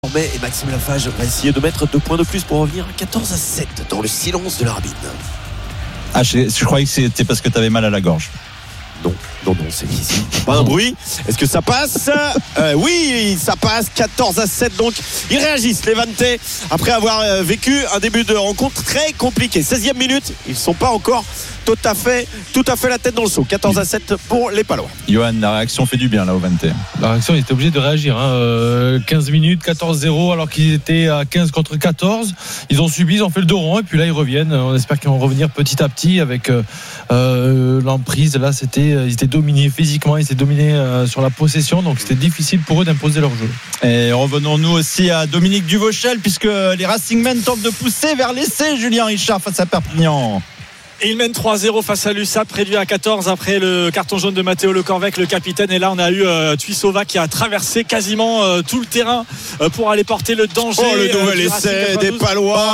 Et Maxime Lafage va essayer de mettre 2 points de plus pour revenir à 14-7 dans le silence de l'arbitre. Ah, je croyais que c'était parce que tu avais mal à la gorge. Non, c'est ici. Pas un bruit. Est-ce que ça passe ? Oui, ça passe. 14-7. Donc, ils réagissent, les Vantais, après avoir vécu un début de rencontre très compliqué. 16e minute. Ils ne sont pas encore tout à fait la tête dans le seau. 14-7 pour les Palois. Johan, la réaction fait du bien là au Vantais. La réaction, ils étaient obligés de réagir. 15 minutes, 14-0, alors qu'ils étaient à 15 contre 14. Ils ont subi, ils ont fait le dos rond, et puis là, ils reviennent. On espère qu'ils vont revenir petit à petit avec l'emprise. Là, ils étaient dominés physiquement, ils étaient dominés sur la possession, donc c'était difficile pour eux d'imposer leur jeu. Et revenons-nous aussi à Dominique Duvauchel, puisque les Racingmen tentent de pousser vers l'essai. Julien Richard face à Perpignan. Et il mène 3-0 face à l'USAP, réduit à 14 après le carton jaune de Matteo Le Corvec, le capitaine. Et là, on a eu Tuisova qui a traversé quasiment tout le terrain pour aller porter le danger. Oh, le nouvel essai des Palois.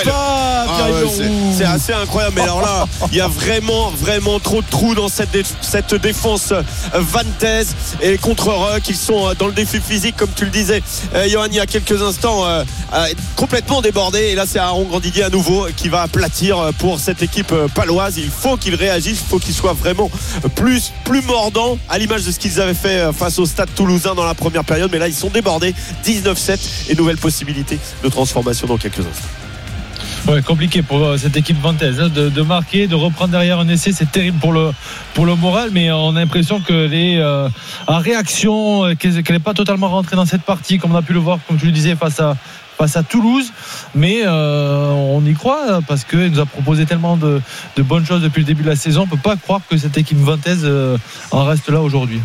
C'est assez incroyable. Mais alors là, il y a vraiment trop de trous dans cette défense vantaise. Et contre Ruck, ils sont dans le défi physique, comme tu le disais, Johan, il y a quelques instants, complètement débordés. Et là, c'est Aaron Grandidier à nouveau qui va aplatir pour cette équipe paloise. Il faut qu'ils réagissent, il faut qu'ils soient vraiment plus mordants, à l'image de ce qu'ils avaient fait face au Stade Toulousain dans la première période. Mais là, ils sont débordés. 19-7 et nouvelle possibilité de transformation dans quelques instants. Ouais, compliqué pour cette équipe vantaise de marquer, de reprendre derrière un essai. C'est terrible pour le moral, mais on a l'impression que en réaction, qu'elle n'est pas totalement rentrée dans cette partie, comme on a pu le voir, comme tu le disais, face à Toulouse, mais on y croit parce qu'il nous a proposé tellement de bonnes choses depuis le début de la saison. On ne peut pas croire que cette équipe vantaise en reste là aujourd'hui.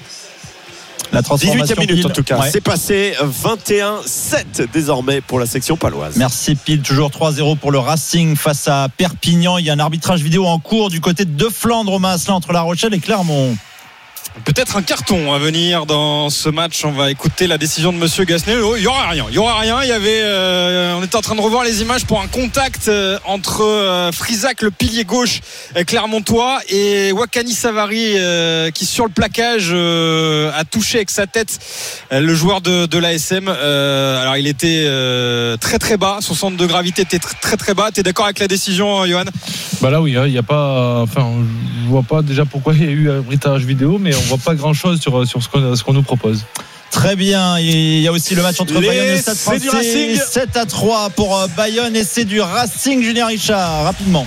La transformation 18e minute Pile. En tout cas, Ouais. c'est passé. 21-7 désormais pour la section paloise. Merci Pile, toujours 3-0 pour le Racing face à Perpignan. Il y a un arbitrage vidéo en cours du côté de Flandre au Maasselin entre La Rochelle et Clermont. Peut-être un carton à venir dans ce match. On va écouter la décision de monsieur Gassenet. Il y aura rien. Il y avait on était en train de revoir les images pour un contact entre Frisac, le pilier gauche clermontois, et Wakani Savary qui sur le plaquage a touché avec sa tête le joueur de l'ASM. Alors il était très très bas, son centre de gravité était très très bas. T'es d'accord avec la décision, Johan ? Bah là oui, il y a pas, je vois pas déjà pourquoi il y a eu un arbitrage vidéo, mais on voit pas grand chose sur ce qu'on nous propose. Très bien, il y a aussi le match entre Bayonne et Stade C'est du Français. Racing. 7-3 pour Bayonne, et c'est du Racing. Julien Richard, rapidement.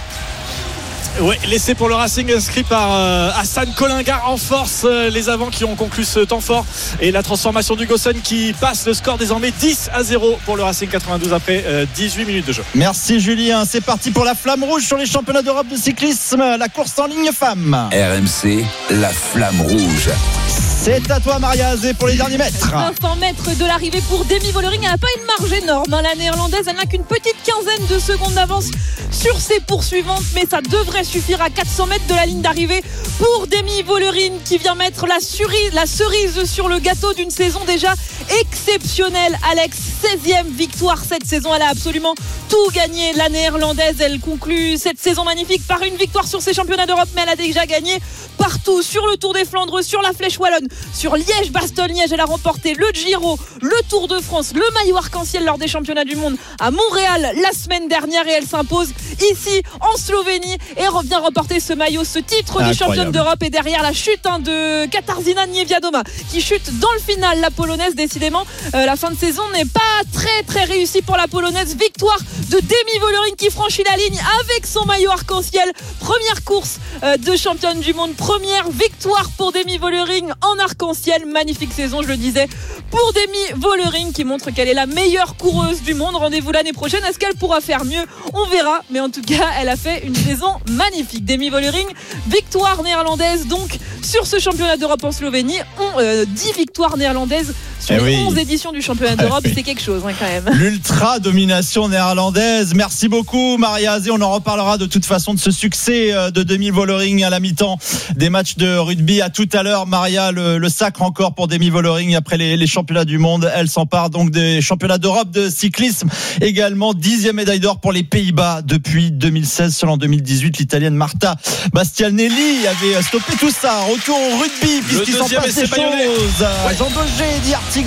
Oui, l'essai pour le Racing inscrit par Hassan Colingard en force, les avants qui ont conclu ce temps fort, et la transformation du Gosson qui passe le score désormais 10-0 pour le Racing 92 après 18 minutes de jeu. Merci Julien, c'est parti pour la flamme rouge sur les championnats d'Europe de cyclisme, la course en ligne femmes. RMC, la flamme rouge. C'est à toi Maria Azé pour les derniers mètres. 500 mètres de l'arrivée pour Demi Vollering. Elle n'a pas une marge énorme, la néerlandaise. Elle n'a qu'une petite quinzaine de secondes d'avance sur ses poursuivantes, mais ça devrait suffire à 400 mètres de la ligne d'arrivée pour Demi Vollering, qui vient mettre la cerise sur le gâteau d'une saison déjà exceptionnelle. Alex, 16e victoire cette saison. Elle a absolument tout gagné, la néerlandaise. Elle conclut cette saison magnifique par une victoire sur ses championnats d'Europe, mais elle a déjà gagné partout, sur le Tour des Flandres, sur la Flèche Wallonne, sur Liège-Bastogne-Liège. Elle a remporté le Giro, le Tour de France, le maillot arc-en-ciel lors des championnats du monde à Montréal la semaine dernière, et elle s'impose ici en Slovénie et revient remporter ce maillot, ce titre du championne d'Europe. Et derrière la chute de Katarzyna Niewiadoma qui chute dans le final, la polonaise. Décidément, la fin de saison n'est pas très très réussie pour la polonaise. Victoire de Demi Vollering qui franchit la ligne avec son maillot arc-en-ciel. Première course de championne du monde, première victoire pour Demi Vollering en arc-en-ciel. Magnifique saison, je le disais, pour Demi Vollering, qui montre qu'elle est la meilleure coureuse du monde. Rendez-vous l'année prochaine. Est-ce qu'elle pourra faire mieux ? On verra, mais en tout cas, elle a fait une saison magnifique. Demi Vollering, victoire néerlandaise donc sur ce championnat d'Europe en Slovénie. 10 victoires néerlandaises sur les 11 éditions du championnat d'Europe. C'est quelque chose quand même. L'ultra domination néerlandaise. Merci beaucoup Maria Azé. On en reparlera de toute façon de ce succès de Demi Vollering à la mi-temps des matchs de rugby. À tout à l'heure Maria, le sacre encore pour Demi Vollering après les championnats du monde. Elle s'empare donc des championnats d'Europe de cyclisme également. 10e médaille d'or pour les Pays-Bas depuis 2016. Selon 2018, l'italienne Marta Bastianelli avait stoppé tout ça. Retour au rugby puisqu'il s'en passe des choses. Jean Daugé, Di Artigo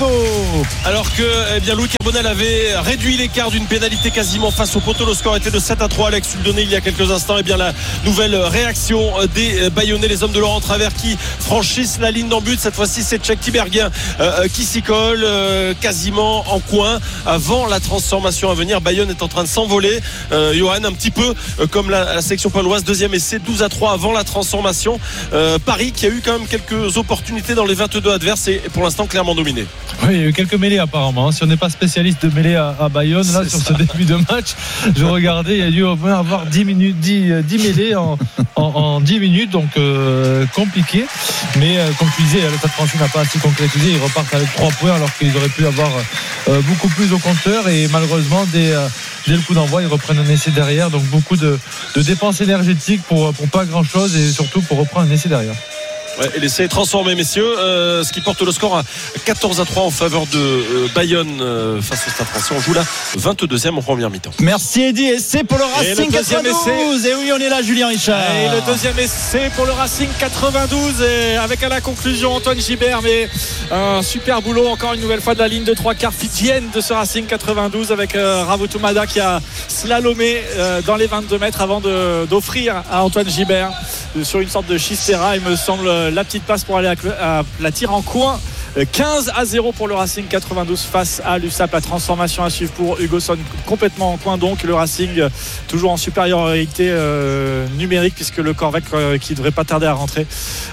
Alors que Louis Carbonel avait réduit l'écart d'une pénalité quasiment face au poteau. Le score était de 7-3. Alex, tu le donnais il y a quelques instants. La nouvelle réaction des Bayonnais, les hommes de Laurent Travers qui franchissent la ligne d'en but. Cette fois-ci, c'est Tchèque Tiberghien qui s'y colle quasiment en coin avant la transformation à venir. Bayonne est en train de s'envoler. Johan, un petit peu comme la section paloise. Deuxième essai, 12-3 avant la transformation. Paris qui a eu quand même quelques opportunités dans les 22 adverses et pour l'instant clairement dominé. Oui, il y a eu quelques mêlées apparemment. Si on n'est pas spécialiste de mêlées à Bayonne, là sur ce début de match, je regardais, il y a dû au moins avoir 10 mêlées en 10 minutes, donc compliqué. Mais comme tu disais, le Stade Français n'a pas assez concrétisé. Ils repartent avec 3 points alors qu'ils auraient pu avoir beaucoup plus au compteur. Et malheureusement, dès le coup d'envoi, ils reprennent un essai derrière. Donc beaucoup de dépenses énergétiques pour pas grand chose et surtout pour reprendre un essai derrière. Ouais, et l'essai est transformé, messieurs, ce qui porte le score à 14-3 en faveur de Bayonne face au Stade Français. On joue la 22e en première mi-temps. Merci Eddy, essai pour le Racing 92. Et oui, on est là, Julien Richard. Et le deuxième essai pour le Racing 92 et avec à la conclusion Antoine Gibert, mais un super boulot encore une nouvelle fois de la ligne de 3/4 fidjienne de ce Racing 92 avec Ravoutoumada qui a slalomé dans les 22 mètres avant d'offrir à Antoine Gibert sur une sorte de chistera, il me semble, la petite passe pour aller à la tire en coin. 15-0 pour le Racing 92 face à l'USAP. La transformation à suivre pour Hugoson complètement en coin, donc le Racing toujours en supériorité numérique puisque le Corvette qui ne devrait pas tarder à rentrer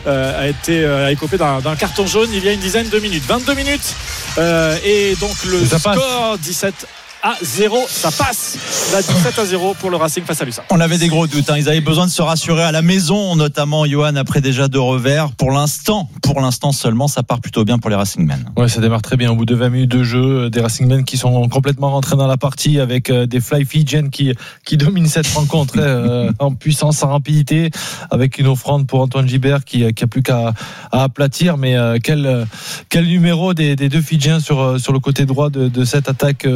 a écopé d'un carton jaune il y a une dizaine de minutes. 22 minutes et donc le score 17-0, ça passe. Là, 17-0 pour le Racing face à l'USAP. On avait des gros doutes, Ils avaient besoin de se rassurer à la maison, notamment Johan après déjà 2 revers. Pour l'instant seulement, ça part plutôt bien pour les Racingmen. Ouais, ça démarre très bien au bout de 20 minutes de jeu. Des Racingmen qui sont complètement rentrés dans la partie avec des Fly Fidjian qui dominent cette rencontre en puissance, en rapidité, avec une offrande pour Antoine Gibert qui a plus qu'à aplatir. Mais quel numéro des 2 Fidjiens sur le côté droit de cette attaque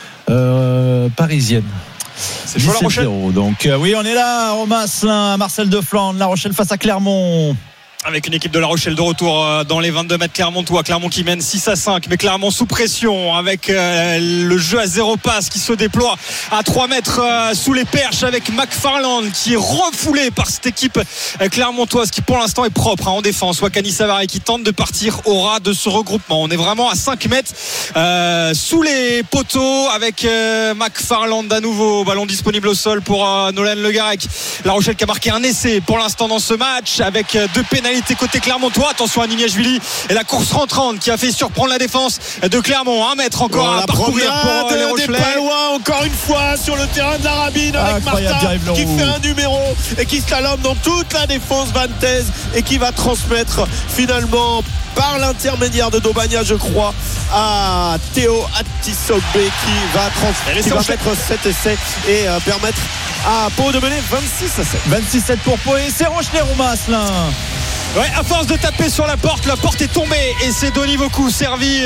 parisienne. C'est chaud, La Rochelle. Donc oui, on est là, Romain Asselin, Marcel Deflandre, La Rochelle face à Clermont. Avec une équipe de La Rochelle de retour dans les 22 mètres Clermontois. Clermont qui mène 6-5, mais Clermont sous pression avec le jeu à 0 passe qui se déploie à 3 mètres sous les perches avec McFarland qui est refoulé par cette équipe clermontoise qui pour l'instant est propre en défense. Wakani Savary qui tente de partir au ras de ce regroupement. On est vraiment à 5 mètres sous les poteaux avec McFarland à nouveau. Ballon disponible au sol pour Nolan Le Garec. La Rochelle qui a marqué un essai pour l'instant dans ce match avec 2 pénalités côté Clermontois. Attention à Nignashvili et la course rentrante qui a fait surprendre la défense de Clermont. 1 mètre encore à parcourir pour les Rochelais. Des Palois encore une fois sur le terrain de la Rabine avec Martin qui fait un numéro et qui slalome dans toute la défense vantaise et qui va transmettre finalement par l'intermédiaire de Dobagna, je crois, à Théo Atisogbe qui va mettre cet essai et permettre à Pau de mener 26-7. 26-7 pour Pau et c'est Rochelais, Romain Asselin. Ouais, à force de taper sur la porte est tombée et c'est Denis Vaucou servi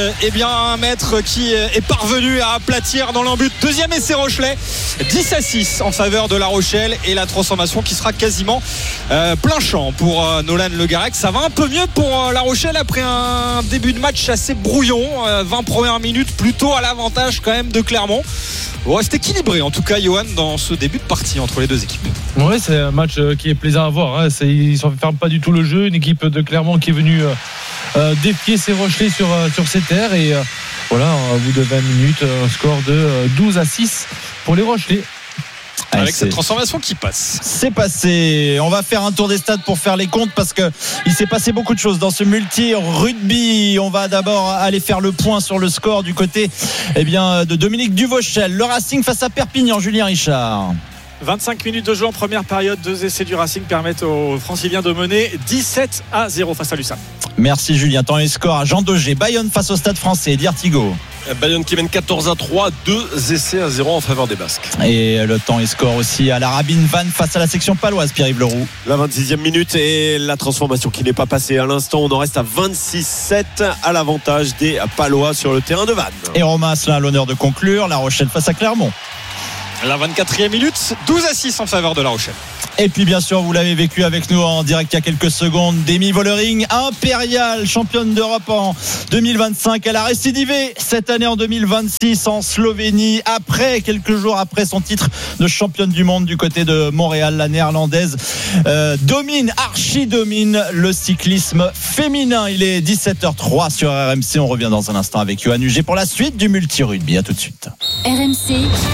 un maître qui est parvenu à aplatir dans l'embut. Deuxième essai Rochelais, 10-6 en faveur de La Rochelle et la transformation qui sera quasiment plein champ pour Nolan Le Garec. Ça va un peu mieux pour La Rochelle après un début de match assez brouillon, 20 premières minutes plutôt à l'avantage quand même de Clermont. Bon, c'est équilibré en tout cas, Johan, dans ce début de partie entre les 2 équipes. Oui, c'est un match qui est plaisant à voir. Ils ne s'enferment pas du tout le jeu. Une équipe de Clermont qui est venue défier ses Rochelais sur ses terres. Et voilà, au bout de 20 minutes, un score de 12-6 pour les Rochelais. Avec cette transformation qui passe. C'est passé. On va faire un tour des stades pour faire les comptes parce que il s'est passé beaucoup de choses dans ce multi-rugby. On va d'abord aller faire le point sur le score du côté de Dominique Duvauchel. Le Racing face à Perpignan, Julien Richard. 25 minutes de jeu en première période. 2 essais du Racing permettent aux Franciliens de mener 17-0 face à l'USAP. Merci Julien. Temps et score à Jean Daugé. Bayonne face au Stade Français. Eddie Artigot. Bayonne qui mène 14-3, 2 essais à 0 en faveur des Basques. Et le temps et score aussi à la Rabine Vannes face à la section paloise, Pierre-Yves Leroux. La 26e minute et la transformation qui n'est pas passée à l'instant. On en reste à 26-7 à l'avantage des Palois sur le terrain de Vannes. Et Romain Asselin a l'honneur de conclure. La Rochelle face à Clermont. La 24e minute, 12-6 en faveur de La Rochelle. Et puis bien sûr, vous l'avez vécu avec nous en direct il y a quelques secondes. Demi Vollering, impériale, championne d'Europe en 2025. Elle a récidivé cette année en 2026 en Slovénie, quelques jours après son titre de championne du monde du côté de Montréal. La néerlandaise archi-domine le cyclisme féminin. Il est 17h03 sur RMC. On revient dans un instant avec Yoann Huget pour la suite du multi-rugby. À tout de suite. RMC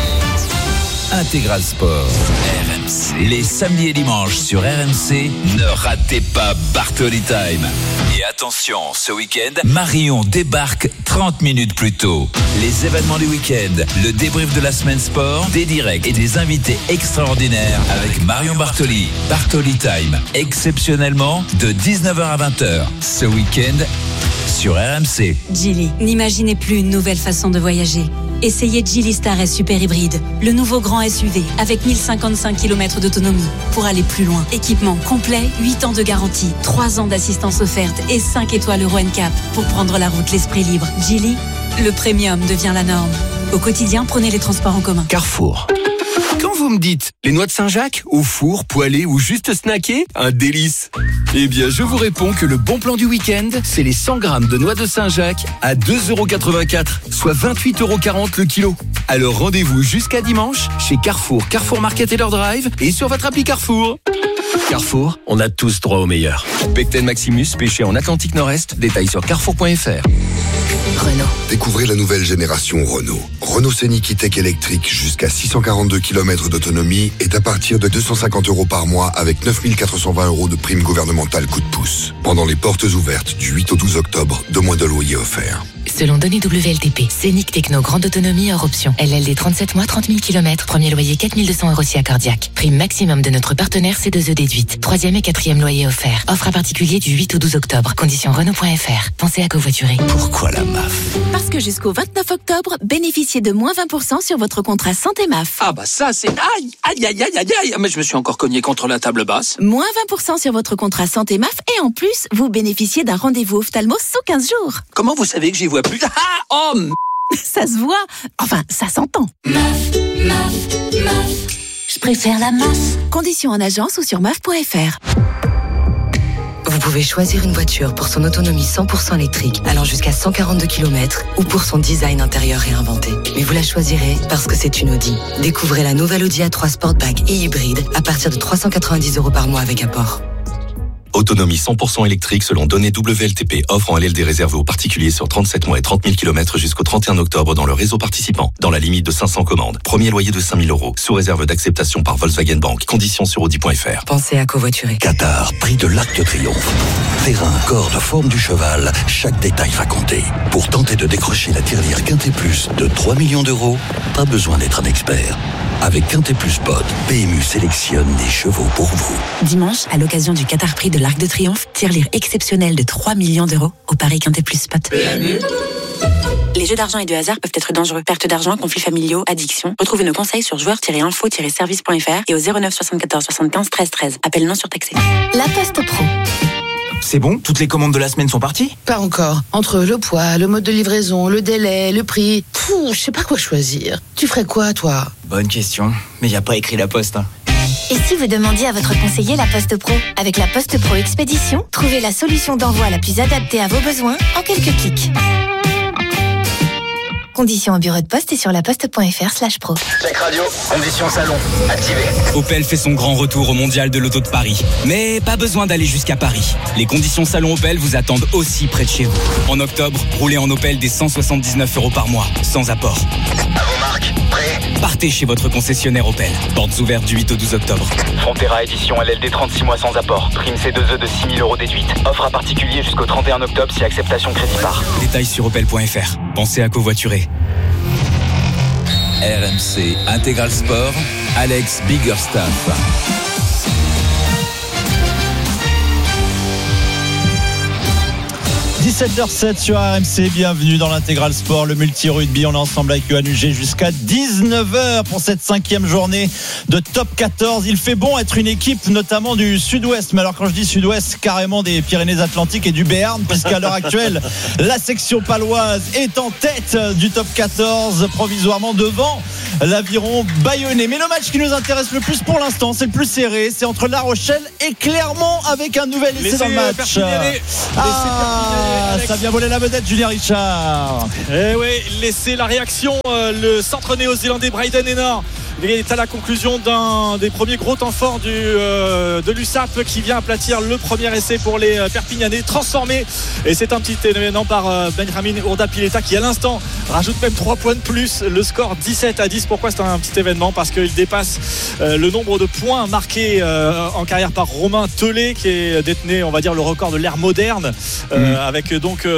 Intégral Sport. RMC. Les samedis et dimanches sur RMC, ne ratez pas Bartoli Time. Et attention, ce week-end, Marion débarque 30 minutes plus tôt. Les événements du week-end, le débrief de la semaine sport, des directs et des invités extraordinaires avec Marion Bartoli. Bartoli Time, exceptionnellement de 19h à 20h. Ce week-end sur RMC. Geely, n'imaginez plus une nouvelle façon de voyager. Essayez Geely Star S Super Hybride, le nouveau grand SUV avec 1055 km d'autonomie pour aller plus loin. Équipement complet, 8 ans de garantie, 3 ans d'assistance offerte et 5 étoiles Euro NCAP pour prendre la route l'esprit libre. Geely, le premium devient la norme. Au quotidien, prenez les transports en commun. Carrefour. Quand vous me dites les noix de Saint-Jacques, au four, poêlées ou juste snackées, un délice. Eh bien, je vous réponds que le bon plan du week-end, c'est les 100 grammes de noix de Saint-Jacques à 2,84 €, soit 28,40 € le kilo. Alors rendez-vous jusqu'à dimanche chez Carrefour, Carrefour Market et leur drive et sur votre appli Carrefour. Carrefour, on a tous droit au meilleur. Pecten Maximus, pêché en Atlantique Nord-Est, détail sur carrefour.fr. Renault. Découvrez la nouvelle génération Renault. Renault Scénic E-Tech électrique jusqu'à 642 km d'autonomie est à partir de 250 € par mois avec 9 420 € de prime gouvernementale coup de pouce. Pendant les portes ouvertes du 8 au 12 octobre, 2 mois de loyer offerts. Selon données WLTP, Scénic Techno grande autonomie hors option. LLD 37 mois, 30 000 km, premier loyer 4 200 € si accordiaque. Prime maximum de notre partenaire C2E déduite. 3e et 4e loyer offert. Offre à particulier du 8 au 12 octobre. Conditions Renault.fr. Pensez à covoiturer. Pourquoi la MAF? Parce que jusqu'au 29 octobre, bénéficiez de moins 20% sur votre contrat santé MAF. Ah bah ça c'est... Aïe. Mais je me suis encore cogné contre la table basse. Moins 20% sur votre contrat santé MAF et en plus, vous bénéficiez d'un rendez-vous ophtalmo sous 15 jours. Comment vous savez que j'y vois plus? Ça se voit. Enfin, ça s'entend. MAF. Je préfère la MAF. Conditions en agence ou sur MAF.fr. Vous pouvez choisir une voiture pour son autonomie 100% électrique, allant jusqu'à 142 km, ou pour son design intérieur réinventé. Mais vous la choisirez parce que c'est une Audi. Découvrez la nouvelle Audi A3 Sportback et hybride à partir de 390 € par mois avec apport. Autonomie 100% électrique selon données WLTP. Offre en LLD réservée aux particuliers sur 37 mois et 30 000 km jusqu'au 31 octobre dans le réseau participant. Dans la limite de 500 commandes. Premier loyer de 5 000 €. Sous réserve d'acceptation par Volkswagen Bank. Conditions sur Audi.fr. Pensez à covoiturer. Qatar, prix de l'Arc de Triomphe. Terrain, corde, forme du cheval, chaque détail va compter. Pour tenter de décrocher la tirelire Quintet Plus de 3 millions d'euros, pas besoin d'être un expert. Avec Quintet Plus Pod, PMU sélectionne des chevaux pour vous. Dimanche, à l'occasion du Qatar Prix de l'Arc de Triomphe, tirelire exceptionnelle de 3 millions d'euros au Paris Quintet Plus Spot. Les jeux d'argent et de hasard peuvent être dangereux. Perte d'argent, conflits familiaux, addiction. Retrouvez nos conseils sur joueurs-info-service.fr et au 09 74 75 13 13. Appel non surtaxé. La Poste Pro. C'est bon? Toutes les commandes de la semaine sont parties? Pas encore. Entre le poids, le mode de livraison, le délai, le prix... je sais pas quoi choisir. Tu ferais quoi, toi? Bonne question. Mais y a pas écrit la Poste, hein. Et si vous demandiez à votre conseiller La Poste Pro? Avec La Poste Pro Expédition, trouvez la solution d'envoi la plus adaptée à vos besoins en quelques clics. Conditions en bureau de poste et sur laposte.fr/pro. Check radio, conditions salon, activé. Opel fait son grand retour au Mondial de l'Auto de Paris. Mais pas besoin d'aller jusqu'à Paris. Les conditions salon Opel vous attendent aussi près de chez vous. En octobre, roulez en Opel des 179 € par mois, sans apport. À vos marques, prêt? Partez chez votre concessionnaire Opel. Portes ouvertes du 8 au 12 octobre. Frontera édition LLD 36 mois sans apport. Prime C2E de 6 000 € déduite. Offre à particulier jusqu'au 31 octobre si acceptation crédit par. Détails sur opel.fr. Pensez à covoiturer. RMC Intégral Sport, Alex Biggerstaff. 17h07 sur RMC, bienvenue dans l'Intégral Sport, le multi-rugby. On est ensemble avec Yoann Huget jusqu'à 19h pour cette 5e journée de top 14. Il fait bon être une équipe notamment du Sud-Ouest, mais alors quand je dis Sud-Ouest, carrément des Pyrénées-Atlantiques et du Béarn, puisqu'à l'heure actuelle, la section paloise est en tête du top 14, provisoirement devant l'Aviron Bayonnais. Mais le match qui nous intéresse le plus pour l'instant, c'est le plus serré, c'est entre La Rochelle et Clermont avec un nouvel essai dans le match. Ça vient voler la vedette, Julien Richard. Eh oui, laissez la réaction, le centre néo-zélandais Bryden Enor. Il est à la conclusion d'un des premiers gros temps forts de l'USAP qui vient aplatir le premier essai pour les Perpignanais, transformé, et c'est un petit événement par Benjamin Ourdapileta qui à l'instant rajoute même 3 points de plus, le score 17-10. Pourquoi c'est un petit événement? Parce qu'il dépasse le nombre de points marqués en carrière par Romain Tellet, qui est détenu, on va dire, le record de l'ère moderne, avec donc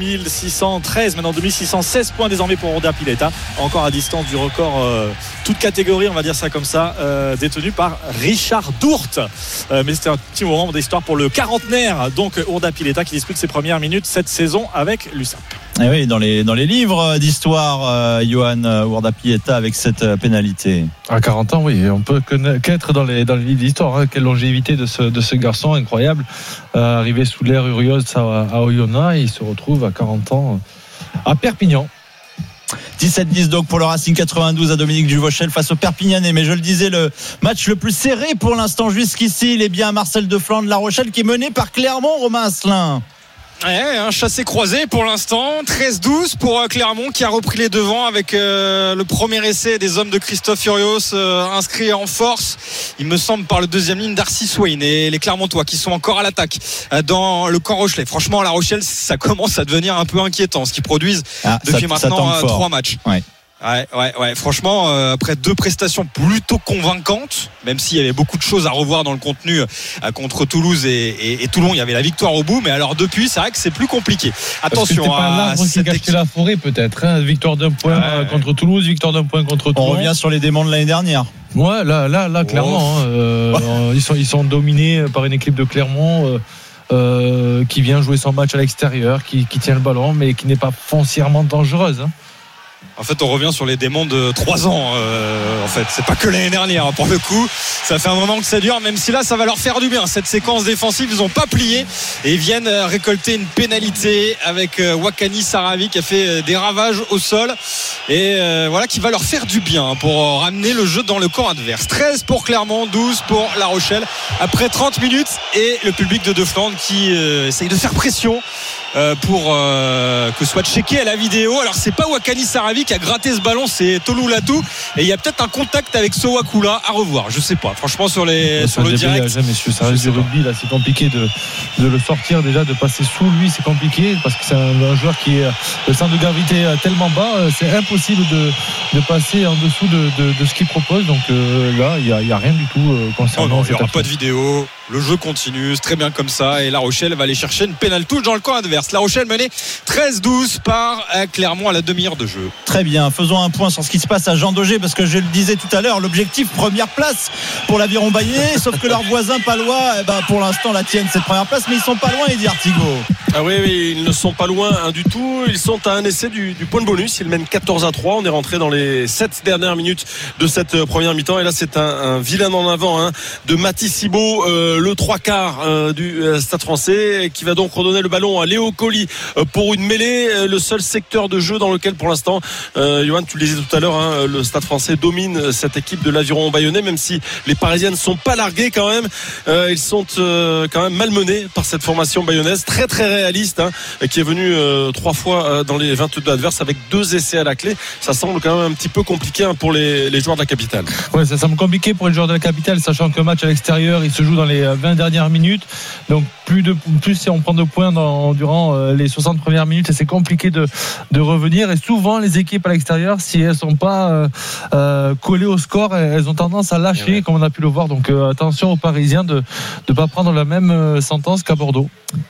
2613, maintenant 2616 points désormais pour Ourdapileta, encore à distance du record toute catégorie, on va dire ça comme ça, détenu par Richard Dourte. Mais c'était un petit moment d'histoire pour le quarantenaire, donc Ourdapileta, qui dispute ses premières minutes cette saison avec l'USAP. Et oui, dans les livres d'histoire, Johan Ourdapileta avec cette pénalité. À 40 ans, oui, on peut qu'être dans les livres d'histoire. Quelle longévité de ce garçon, incroyable. Arrivé sous l'ère Urios à Oyonnax, il se retrouve à 40 ans à Perpignan. 17-10 donc pour le Racing 92 à Dominique Duvauchel face au Perpignanais. Mais je le disais, le match le plus serré pour l'instant jusqu'ici, il est bien à Marcel Deflandre, La Rochelle, qui est mené par Clermont. Romain Asselin. Ouais, un chassé-croisé pour l'instant, 13-12 pour Clermont, qui a repris les devants avec le premier essai des hommes de Christophe Furios, inscrit en force, il me semble, par le deuxième ligne d'Arcy Swain, et les Clermontois qui sont encore à l'attaque dans le camp Rochelais. Franchement, La Rochelle, ça commence à devenir un peu inquiétant, ce qu'ils produisent depuis maintenant 3 matchs. Ouais. Ouais. Franchement, après 2 prestations plutôt convaincantes, même s'il y avait beaucoup de choses à revoir dans le contenu contre Toulouse et Toulon, il y avait la victoire au bout, mais alors depuis, c'est vrai que c'est plus compliqué. Attention, c'était pas l'arbre qui cachait la forêt, peut-être. Victoire d'un point contre Toulouse, victoire d'un point contre Toulon. On revient sur les démons de l'année dernière. Ouais, là, clairement, ils sont dominés par une équipe de Clermont. Qui vient jouer son match à l'extérieur, qui tient le ballon, mais qui n'est pas foncièrement dangereuse. En fait, on revient sur les démons de 3 ans. En fait, c'est pas que l'année dernière. Pour le coup, ça fait un moment que ça dure, même si là, ça va leur faire du bien. Cette séquence défensive, ils n'ont pas plié et ils viennent récolter une pénalité avec Wakani Saravi qui a fait des ravages au sol et voilà, qui va leur faire du bien pour ramener le jeu dans le camp adverse. 13 pour Clermont, 12 pour La Rochelle après 30 minutes, et le public de Deflandre qui essaye de faire pression pour que soit checké à la vidéo. Alors c'est pas Wakani Saravi qui a gratté ce ballon, c'est Tolu Latou, et il y a peut-être un contact avec Sowakula à revoir, je sais pas, franchement sur le direct, messieurs, ça reste du rugby, là c'est compliqué de le sortir, déjà de passer sous lui, c'est compliqué parce que c'est un joueur qui est le centre de gravité tellement bas, c'est impossible de passer en dessous de ce qu'il propose. Donc là il y a rien du tout concernant. Il n'y aura pas de vidéo, le jeu continue, c'est très bien comme ça, et La Rochelle va aller chercher une pénale touche dans le camp adverse. La Rochelle menée 13-12 par Clermont à la demi-heure de jeu. Très bien, faisons un point sur ce qui se passe à Jean Daugé, parce que je le disais tout à l'heure, l'objectif première place pour l'Aviron Bayonnais, sauf que leurs voisins palois, pour l'instant la tiennent cette première place, mais ils sont pas loin, Eddy Artigot. Ah oui, ils ne sont pas loin du tout. Ils sont à un essai du point de bonus. Ils mènent 14-3. On est rentré dans les 7 dernières minutes de cette première mi-temps. Et là, c'est un vilain en avant de Mathis Thibault, le 3/4 du Stade français, qui va donc redonner le ballon à Léo Colli pour une mêlée. Le seul secteur de jeu dans lequel, pour l'instant, Johan, tu le disais tout à l'heure, le Stade français domine cette équipe de l'Aviron Bayonnais, même si les Parisiens ne sont pas largués quand même. Ils sont quand même malmenés par cette formation bayonnaise, très très réaliste, qui est venue 3 fois dans les 22 adverses avec 2 essais à la clé. Ça semble quand même un petit peu compliqué pour les joueurs de la capitale. Ouais, ça semble compliqué pour les joueurs de la capitale, sachant qu'un match à l'extérieur, il se joue dans les 20 dernières minutes. Donc plus si on prend de points durant les 60 premières minutes, et c'est compliqué de revenir. Et souvent les équipes à l'extérieur, si elles sont pas collées au score, elles ont tendance à lâcher, comme on a pu le voir. Donc attention aux Parisiens de ne pas prendre la même sentence qu'à Bordeaux.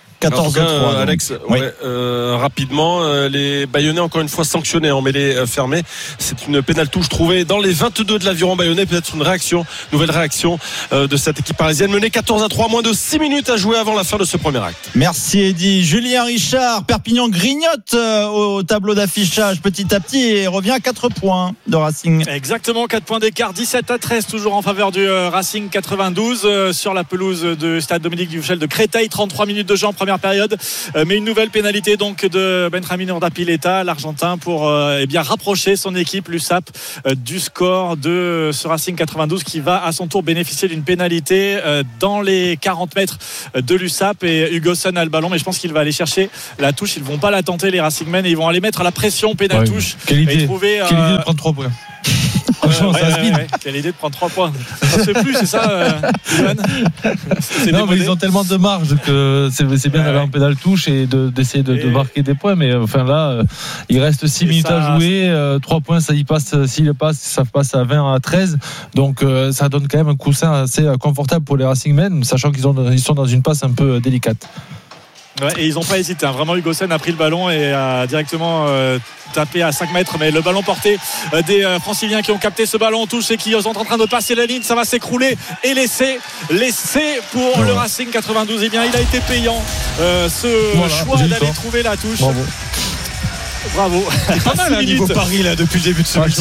14-3, Alex, rapidement, les Bayonnais encore une fois sanctionnés en mêlée fermée. C'est une pénale touche trouvée dans les 22 de l'Aviron Bayonnais. Peut-être nouvelle réaction de cette équipe parisienne, menée 14-3, moins de 6 minutes à jouer avant la fin de ce premier acte. Merci Eddy. Julien Richard, Perpignan grignote au tableau d'affichage petit à petit et revient à 4 points de Racing. Exactement, 4 points d'écart, 17-13 toujours en faveur du Racing 92 sur la pelouse de Stade Dominique Duvauchel de Créteil. 33 minutes de jeu en première première période. Mais une nouvelle pénalité donc de Benjamin Urdapilleta, l'Argentin, pour bien rapprocher son équipe, l'USAP, du score de ce Racing 92 qui va à son tour bénéficier d'une pénalité dans les 40 mètres de l'USAP. Et Hugoson a le ballon, mais je pense qu'il va aller chercher la touche. Ils ne vont pas la tenter, les Racingmen, et ils vont aller mettre la pression, pénal touche. Quelle idée de prendre 3 points. Quelle idée de prendre 3 points. Ça se fait plus, c'est ça, Johan? Non, mais ils ont tellement de marge que c'est bien d'aller en pénal touche et d'essayer de marquer des points. Mais enfin là, il reste 6 minutes à jouer. 3 points, ça y passe. S'il passe, ça passe à 20 à 13. Donc ça donne quand même un coussin assez confortable pour les Racingmen, sachant qu'ils sont dans une passe un peu délicate. Ouais, et ils n'ont pas hésité. Vraiment, Hugoson a pris le ballon et a directement tapé à 5 mètres. Mais le ballon porté des Franciliens qui ont capté ce ballon en touche et qui sont en train de passer la ligne. Ça va s'écrouler et laisser pour le Racing 92. Eh bien, il a été payant choix d'aller trouver la touche. Bravo. C'est pas mal niveau Paris là depuis le début de ce match.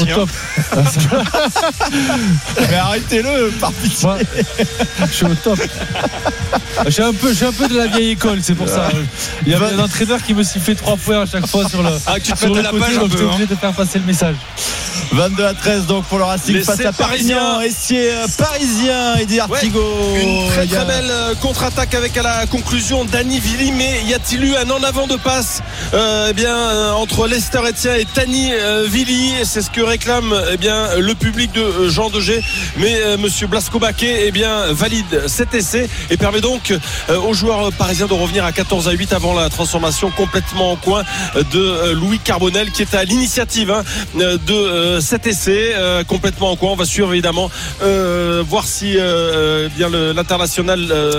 Mais arrêtez-le, par pitié. Je suis au top. Je suis un peu de la vieille école, c'est pour ça. Il y avait un entraîneur qui me sifflait 3 points à chaque fois sur le tu te fais de la page un peu. J'étais obligé de faire passer le message. 22 à 13 donc pour le Racing face à Perpignan. Essier parisien, Eddie Artigo. Une très très belle contre-attaque avec à la conclusion Dani Vili. Mais y a-t-il eu un en avant de passe entre Lester Etienne et Dani Vili? C'est ce que réclame le public de Jean Degé. Mais monsieur Blasco Baquet valide cet essai et permet donc aux joueurs parisiens de revenir à 14 à 8 avant la transformation complètement en coin de Louis Carbonel qui est à l'initiative de cet essai complètement en coin. On va suivre évidemment voir si l'international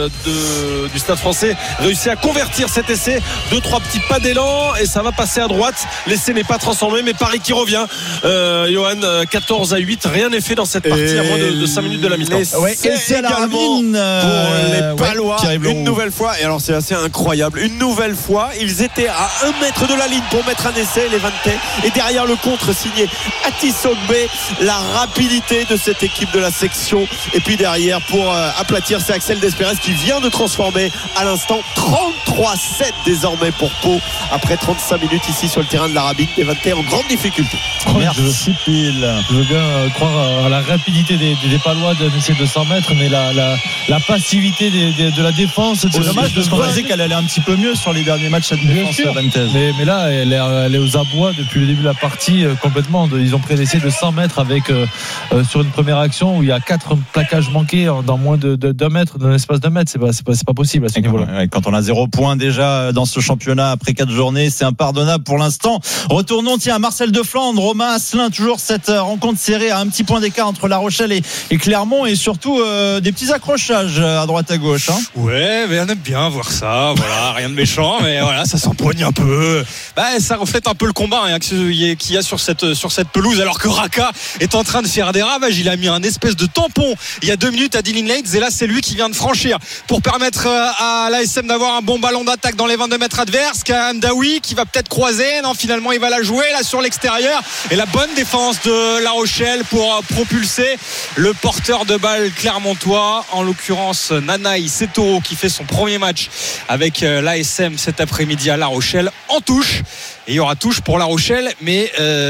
du Stade français réussit à convertir cet essai. 2-3 petits pas d'élan et ça va passer à droite. L'essai n'est pas transformé, mais Paris qui revient. Johan, 14 à 8, rien n'est fait dans cette partie à moins de 5 minutes de la mi-temps. C'est également pour les Palois une nouvelle fois, et alors c'est assez incroyable, une nouvelle fois ils étaient à 1 mètre de la ligne pour mettre un essai, les Vantais, et derrière le contre signé Atisogbe. La rapidité de cette équipe de la section, et puis derrière pour aplatir, c'est Axel Despérez qui vient de transformer à l'instant. 33-7 désormais pour Pau après 35 minutes ici sur le terrain de l'Arabique. Les Vantais en grande difficulté. Merci Pile. Je veux bien croire à la rapidité des Palois d'essayer de 100 mètres, mais la passivité de la défense. C'est dommage parce qu'on disait qu'elle allait un petit peu mieux sur les derniers matchs cette défense. Mais là, elle est aux abois depuis le début de la partie complètement. Ils ont pris l'essai de 100 mètres avec sur une première action où il y a 4 plaquages manqués dans moins d'un mètre, dans l'espace d'un mètre. C'est pas possible à ce niveau-là. Quand on a 0 points déjà dans ce championnat après 4 journées, c'est impardonnable pour l'instant. Retournons à Marcel de Flandre, Romain Asselin, toujours cette rencontre serrée à un petit point d'écart entre La Rochelle et Clermont, et surtout des petits accrochages à droite à gauche. Ouais, mais on aime bien voir ça. Voilà, rien de méchant, mais voilà, ça s'empoigne un peu. Ça reflète un peu le combat qu'il y a sur cette pelouse, alors que Raka est en train de faire des ravages. Il a mis un espèce de tampon il y a 2 minutes à Dylan Leitz, et là c'est lui qui vient de franchir pour permettre à l'ASM d'avoir un bon ballon d'attaque dans les 22 mètres adverses. Mdaoui qui va peut-être croiser, non, finalement il va la jouer là sur l'extérieur, et la bonne défense de La Rochelle pour propulser le porteur de balle clermontois, en l'occurrence Nanaï Setoro, qui fait son premier match avec l'ASM cet après-midi à La Rochelle, en touche. Et il y aura touche pour La Rochelle, mais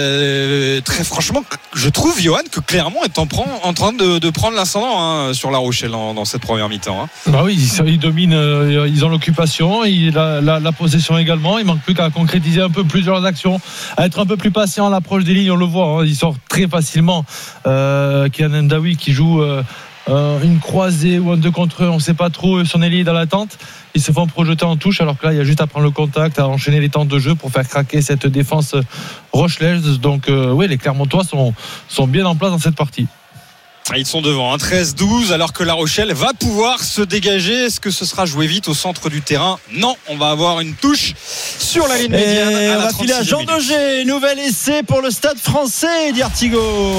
très franchement, je trouve, Johan, que Clermont est en train de prendre l'ascendant sur La Rochelle dans cette première mi-temps. Bah oui, ils dominent, ils ont l'occupation, la possession également. Il manque plus qu'à concrétiser un peu plusieurs actions, à être un peu plus patient à l'approche des lignes. On le voit, ils sortent très facilement. Kian Mdaoui qui joue une croisée ou un 2 contre 1, on ne sait pas trop, son ailier est dans l'attente. Ils se font projeter en touche, alors que là il y a juste à prendre le contact, à enchaîner les temps de jeu pour faire craquer cette défense rochelaise. Donc oui, les Clermontois sont bien en place dans cette partie. Ils sont devant, 13-12, alors que La Rochelle va pouvoir se dégager. Est-ce que ce sera joué vite au centre du terrain? Non, on va avoir une touche sur la ligne médiane. Et on va filer à Jean Degé. Nouvel essai pour le Stade français, dit Artigo.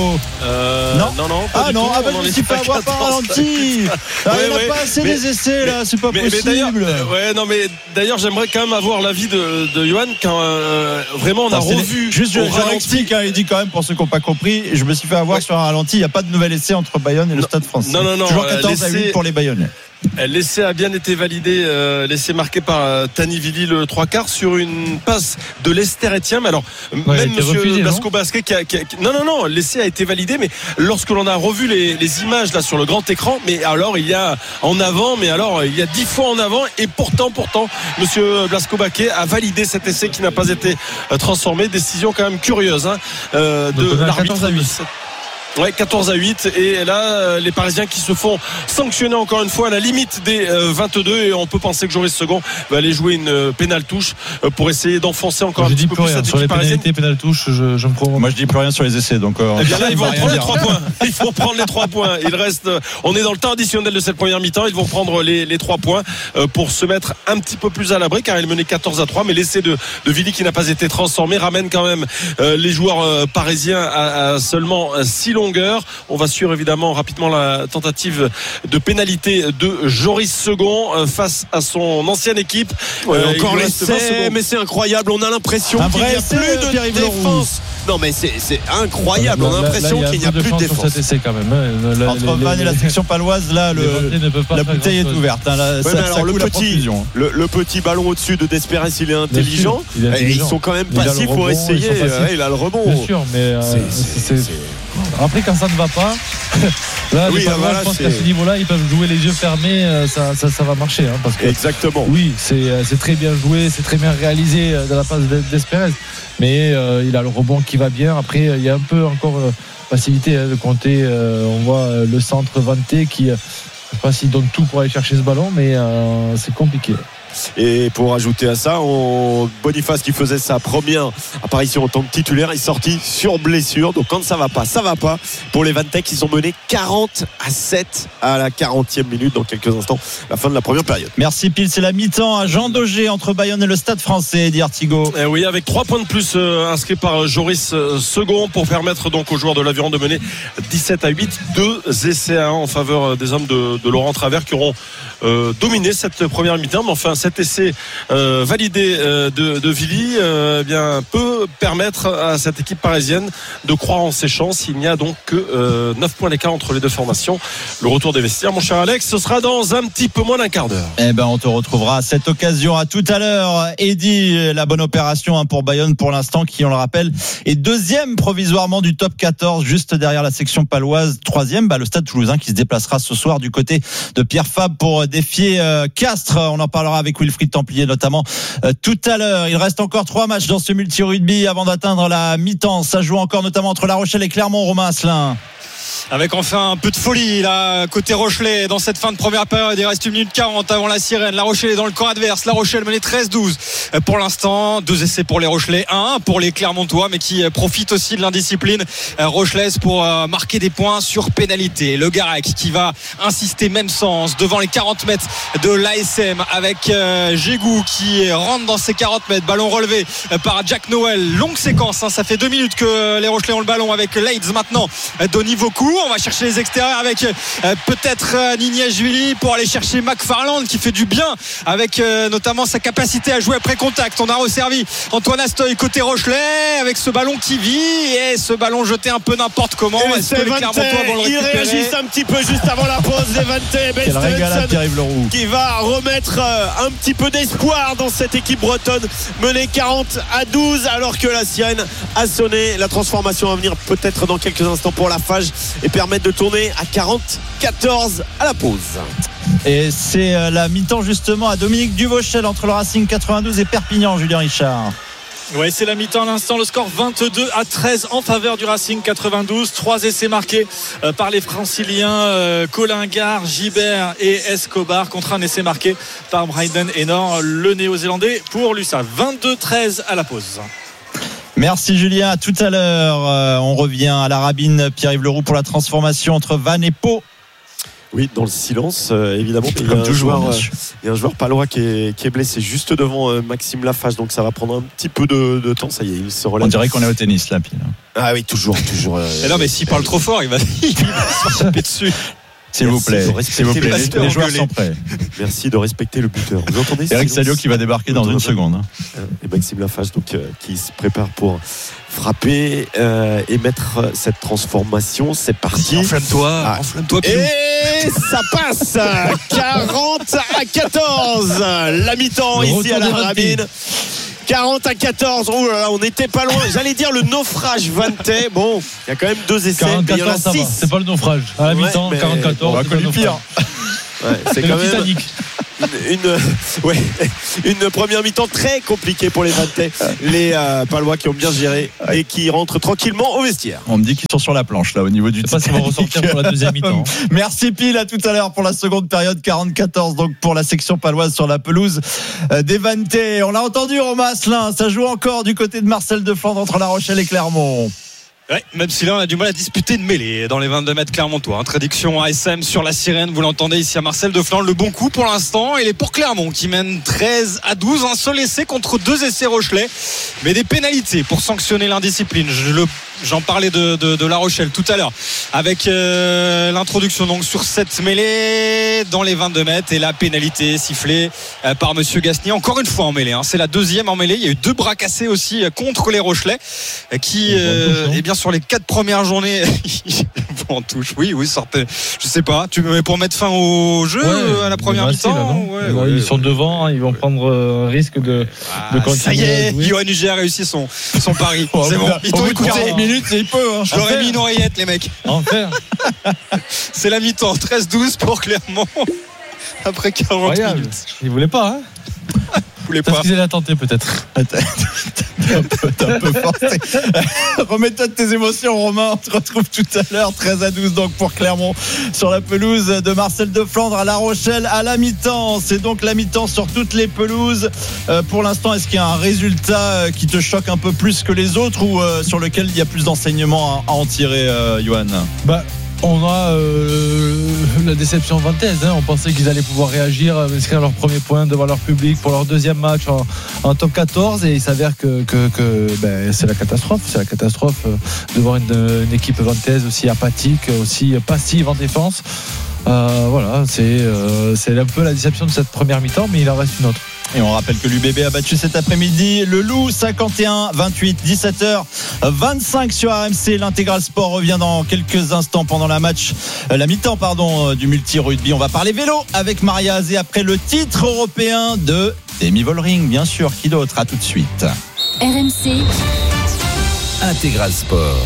Non, pas du tout. Je me suis fait avoir par ralenti. Il n'a pas assez des essais là, c'est pas possible. D'ailleurs, j'aimerais quand même avoir l'avis de Johan quand vraiment on a revu. Juste, je l'explique, il dit quand même pour ceux qui n'ont pas compris, je me suis fait avoir sur un ralenti. Il n'y a pas de nouvel essai entre Bayonne et le Stade français. Non. Toujours 14 à 8 pour les Bayonnais. L'essai a bien été validé, l'essai marqué par Tani Vili le 3/4 sur une passe de Lester Etienne. Mais alors, même monsieur Blasco Basquet non, l'essai a été validé, mais lorsque l'on a revu les images là sur le grand écran, mais alors il y a en avant, mais alors il y a 10 fois en avant, et pourtant monsieur Blasco Basquet a validé cet essai qui n'a pas été transformé. Décision quand même curieuse de l'arbitre. 14-8, et là les Parisiens qui se font sanctionner encore une fois à la limite des 22, et on peut penser que Joris Second va aller jouer une pénale touche pour essayer d'enfoncer encore un petit peu plus cette équipe parisienne. Pénale touche, je me promets. Moi je dis plus rien sur les essais, donc eh bien là ils vont prendre les 3 points. Il faut prendre les 3 points. Il reste, on est dans le temps additionnel de cette première mi-temps. Ils vont prendre les 3 points pour se mettre un petit peu plus à l'abri, car il menait 14-3, mais l'essai de Vili qui n'a pas été transformé ramène quand même les joueurs parisiens à seulement 6 longueurs. On va suivre évidemment rapidement la tentative de pénalité de Joris Second face à son ancienne équipe. Encore l'essai, mais c'est incroyable. On a l'impression qu'il n'y a plus de défense. Non, mais c'est incroyable. On a l'impression qu'il n'y a plus de défense. Cet essai quand même. Entre Vannes et la section paloise, là, la bouteille est ouverte. Le petit ballon au-dessus de Desperes, il est intelligent. Ils sont quand même passifs pour essayer. Il a le rebond. Bien sûr, mais après, quand ça ne va pas, là, je pense qu'à ce niveau-là, ils peuvent jouer les yeux fermés, ça va marcher. Parce que, exactement. Oui, c'est très bien joué, c'est très bien réalisé de la passe d'Esperez, mais il a le rebond qui va bien. Après, il y a un peu encore facilité de compter. On voit le centre vanté qui, je ne sais pas s'il donne tout pour aller chercher ce ballon, mais c'est compliqué. Et pour ajouter à ça, Boniface qui faisait sa première apparition en tant que titulaire est sorti sur blessure. Donc quand ça va pas pour les Vantais qui sont menés 40-7 à la 40e minute, dans quelques instants, la fin de la première période. Merci Pile, c'est la mi-temps à Jean Daugé entre Bayonne et le Stade Français, dit Artigo. Et oui, avec 3 points de plus inscrits par Joris Second pour permettre donc aux joueurs de l'Aviron de mener 17-8, 2 essais à 1 en faveur des hommes de Laurent Travers qui auront dominé cette première mi-temps. Mais enfin, cet essai validé de Vili peut permettre à cette équipe parisienne de croire en ses chances. Il n'y a donc que 9 points d'écart entre les deux formations. Le retour des vestiaires, mon cher Alex, ce sera dans un petit peu moins d'un quart d'heure. On te retrouvera à cette occasion. À tout à l'heure. Eddy, la bonne opération pour Bayonne pour l'instant, qui, on le rappelle, est deuxième provisoirement du top 14, juste derrière la section paloise. Troisième, le Stade Toulousain qui se déplacera ce soir du côté de Pierre Fabre pour défier Castres. On en parlera avec Wilfried Templier notamment tout à l'heure. Il reste encore 3 matchs dans ce multi-rugby avant d'atteindre la mi-temps. Ça joue encore notamment entre La Rochelle et Clermont. Romain Asselin. Avec enfin un peu de folie là côté Rochelais dans cette fin de première période. Il reste 1 minute 40 avant la sirène. La Rochelle est dans le camp adverse. La Rochelle menée 13-12 pour l'instant. 2 essais pour les Rochelais, 1 pour les Clermontois, mais qui profitent aussi de l'indiscipline rochelaise pour marquer des points sur pénalité. Le Garec qui va insister même sens devant les 40 mètres de l'ASM avec Gégou qui rentre dans ses 40 mètres. Ballon relevé par Jack Noël. Longue séquence, ça fait 2 minutes que les Rochelais ont le ballon avec Leitz maintenant Denis Vaucourt. On va chercher les extérieurs avec peut-être Nignashvili pour aller chercher McFarland qui fait du bien avec notamment sa capacité à jouer après contact. On a resservi Antoine Astoy côté Rochelais avec ce ballon qui vit et ce ballon jeté un peu n'importe comment. Est-ce que les Clermontois vont le récupérer? Ils réagissent un petit peu juste avant la pause. Les Vantais, Ben Stevenson qui va remettre un petit peu d'espoir dans cette équipe bretonne menée 40-12 alors que la sirène a sonné. La transformation à venir peut-être dans quelques instants pour la Fage et permettre de tourner à 40-14 à la pause. Et c'est la mi-temps justement à Dominique Duvauchel entre le Racing 92 et Perpignan. Julien Richard. Oui, c'est la mi-temps à l'instant. Le score 22-13 en faveur du Racing 92. 3 essais marqués par les Franciliens Colingard, Gibert et Escobar contre un essai marqué par Bryden Enor, le Néo-Zélandais pour l'USA. 22-13 à la pause. Merci Julien, à tout à l'heure. On revient à la Rabine, Pierre-Yves Leroux pour la transformation entre Vannes et Pau. Oui, dans le silence, évidemment. Il y a un joueur palois qui est blessé juste devant Maxime Lafage, donc ça va prendre un petit peu de temps. Ça y est, il se relève. On dirait qu'on est au tennis là, Pile. Ah oui, toujours. Non, mais s'il parle trop fort, il va se taper dessus. S'il vous plaît, les joueurs sont prêts. Merci de respecter le buteur. Vous entendez Eric Salio qui va débarquer dans une seconde. Et Maxime Lafache donc, qui se prépare pour frapper et mettre cette transformation. C'est parti. Enflamme-toi. Et ça passe 40-14. La mi-temps ici à la Rabine. 40-14. Oh là là, on n'était pas loin. J'allais dire le naufrage Vantais. Bon, il y a quand même 2 essais. 44, il y en a 6. C'est pas le naufrage. À la mi-temps, 44. On va connu pire. Ouais, c'est quand même Titanic. une première mi-temps très compliquée pour les Vantais. Les Palois qui ont bien géré et qui rentrent tranquillement au vestiaire. On me dit qu'ils sont sur la planche là au niveau du Titanic. Je sais pas s'ils vont ressortir pour la deuxième mi-temps. Merci Pile, à tout à l'heure pour la seconde période. 40-14 donc pour la section paloise sur la pelouse des Vantais. On l'a entendu, Romain Asselin, ça joue encore du côté de Marcel de Flandre entre La Rochelle et Clermont. Ouais, même si là on a du mal à disputer une mêlée dans les 22 mètres clermontois. Traduction ASM sur la sirène, vous l'entendez ici à Marcel de Flandre. Le bon coup pour l'instant, il est pour Clermont qui mène 13-12. Un seul essai contre 2 essais rochelais, mais des pénalités pour sanctionner l'indiscipline. J'en parlais de La Rochelle tout à l'heure avec l'introduction donc sur cette mêlée dans les 22 mètres et la pénalité sifflée par monsieur Gasnier encore une fois en mêlée, hein. C'est la deuxième en mêlée. Il y a eu 2 bras cassés aussi contre les Rochelais qui eh bien sur les 4 premières journées en touche. Oui sortez, je sais pas, tu me mets pour mettre fin au jeu à la première mi-temps. Ils sont devant, ils vont prendre un risque de continuer. Ça y est, Johan Huger a réussi son pari. C'est bon, ils t'ont écouté. Il peut, hein. Je leur ai mis une oreillette, les mecs. Enfer. C'est la mi-temps, 13-12 pour Clermont après 40 minutes. Ils voulaient pas, hein. Parce qu'ils allaient la tenter peut-être. T'es un peu forcé. Remets-toi de tes émotions, Romain. On te retrouve tout à l'heure. 13-12 donc pour Clermont sur la pelouse de Marcel de Flandre à La Rochelle à la mi-temps. C'est donc la mi-temps sur toutes les pelouses. Pour l'instant, est-ce qu'il y a un résultat qui te choque un peu plus que les autres ou sur lequel il y a plus d'enseignements à en tirer, Johan? On a la déception vantaise, hein. On pensait qu'ils allaient pouvoir réagir, inscrire leur premier point devant leur public pour leur deuxième match en top 14 et il s'avère que c'est la catastrophe. C'est la catastrophe de voir une équipe vantaise aussi apathique, aussi passive en défense. Voilà, c'est un peu la déception de cette première mi-temps, mais il en reste une autre. Et on rappelle que l'UBB a battu cet après-midi le Loup 51-28, 17h25 sur RMC. L'Intégral Sport revient dans quelques instants pendant la mi-temps du multi-rugby. On va parler vélo avec Maria Azé après le titre européen de Demi Vollering, bien sûr. Qui d'autre? À tout de suite. RMC Intégral Sport.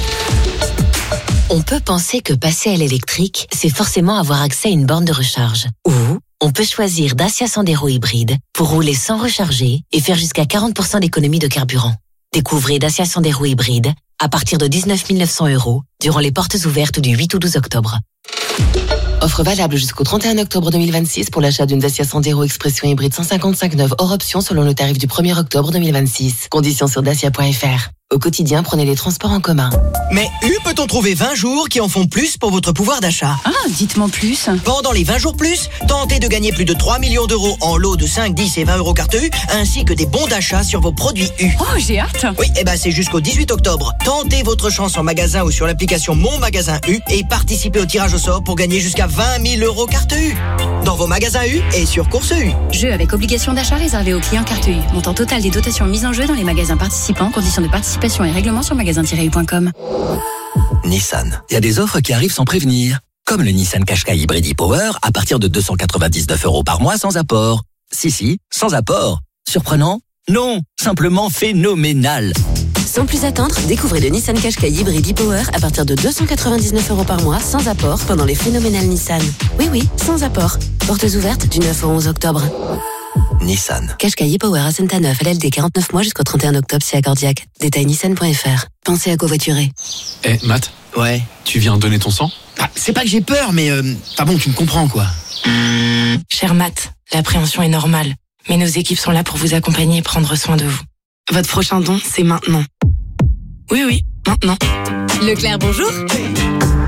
On peut penser que passer à l'électrique, c'est forcément avoir accès à une borne de recharge. Ou on peut choisir Dacia Sandero hybride pour rouler sans recharger et faire jusqu'à 40% d'économie de carburant. Découvrez Dacia Sandero hybride à partir de 19 900 € durant les portes ouvertes du 8 au 12 octobre. Offre valable jusqu'au 31 octobre 2026 pour l'achat d'une Dacia Sandero Expression hybride 155 neuve hors option selon le tarif du 1er octobre 2026. Conditions sur dacia.fr. Au quotidien, prenez les transports en commun. Mais peut-on trouver 20 jours qui en font plus pour votre pouvoir d'achat? Ah, dites-moi plus. Pendant les 20 jours plus, tentez de gagner plus de 3 millions d'euros en lots de 5, 10 et 20 € carte U, ainsi que des bons d'achat sur vos produits U. Oh, j'ai hâte. Oui, c'est jusqu'au 18 octobre. Tentez votre chance en magasin ou sur l'application Mon Magasin U et participez au tirage au sort pour gagner jusqu'à 20 000 € carte U. Dans vos magasins U et sur Course U. Jeu avec obligation d'achat réservé aux clients carte U. Montant total des dotations mises en jeu dans les magasins participants. Conditions de participation et règlements sur magasin-u.com. Nissan. Il y a des offres qui arrivent sans prévenir. Comme le Nissan Qashqai Hybrid e-Power à partir de 299 € par mois sans apport. Si, sans apport. Surprenant? Non, simplement phénoménal. Sans plus attendre, découvrez le Nissan Qashqai Hybrid e-Power à partir de 299 € par mois sans apport pendant les phénoménales Nissan. Oui, sans apport. Portes ouvertes du 9 au 11 octobre. Nissan. Qashqai e-Power à Saint-Aneuf, LLD 49 mois jusqu'au 31 octobre si accordiaque. Détail nissan.fr. Pensez à covoiturer. Matt. Ouais. Tu viens donner ton sang? C'est pas que j'ai peur, mais tu me comprends quoi. Cher Matt, l'appréhension est normale, mais nos équipes sont là pour vous accompagner et prendre soin de vous. Votre prochain don, c'est maintenant. Oui, maintenant. Leclerc, bonjour.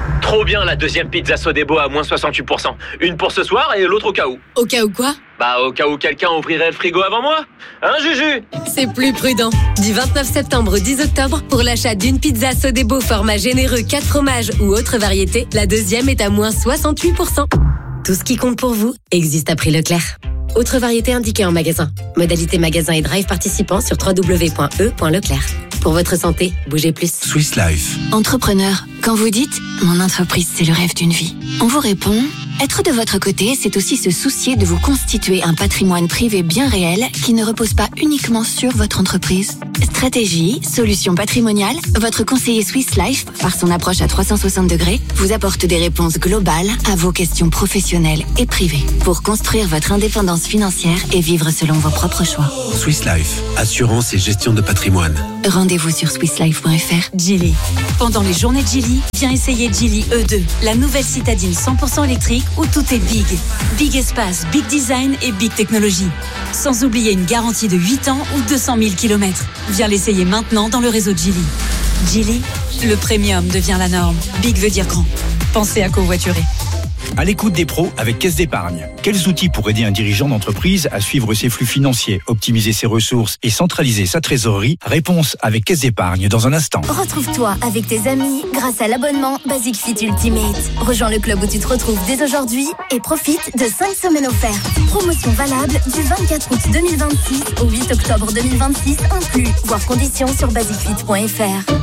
Trop bien la deuxième pizza Sodebo à moins 68%. Une pour ce soir et l'autre au cas où. Au cas où quoi ? Bah au cas où quelqu'un ouvrirait le frigo avant moi. Hein Juju ? C'est plus prudent. Du 29 septembre au 10 octobre, pour l'achat d'une pizza Sodebo format généreux 4 fromages ou autre variété, la deuxième est à moins 68%. Tout ce qui compte pour vous existe à prix Leclerc. Autre variété indiquée en magasin. Modalité magasin et drive participants sur www.e.leclerc. Pour votre santé, bougez plus. Swiss Life. Entrepreneur, quand vous dites « Mon entreprise, c'est le rêve d'une vie », on vous répond « Être de votre côté, c'est aussi se soucier de vous constituer un patrimoine privé bien réel qui ne repose pas uniquement sur votre entreprise. » Stratégie, solutions patrimoniales, votre conseiller Swiss Life, par son approche à 360 degrés, vous apporte des réponses globales à vos questions professionnelles et privées pour construire votre indépendance financière et vivre selon vos propres choix. Swiss Life. Assurance et gestion de patrimoine. Rendez-vous sur swisslife.fr. Geely. Pendant les journées de Geely, viens essayer Geely E2, la nouvelle citadine 100% électrique où tout est big. Big espace, big design et big technologie. Sans oublier une garantie de 8 ans ou 200 000 km. Viens l'essayer maintenant dans le réseau de Geely. Geely, le premium devient la norme. Big veut dire grand. Pensez à covoiturer. À l'écoute des pros avec Caisse d'Épargne. Quels outils pour aider un dirigeant d'entreprise à suivre ses flux financiers, optimiser ses ressources et centraliser sa trésorerie ? Réponse avec Caisse d'Épargne dans un instant. Retrouve-toi avec tes amis grâce à l'abonnement Basic Fit Ultimate. Rejoins le club où tu te retrouves dès aujourd'hui et profite de 5 semaines offertes. Promotion valable du 24 août 2026 au 8 octobre 2026 inclus. Voir conditions sur basicfit.fr.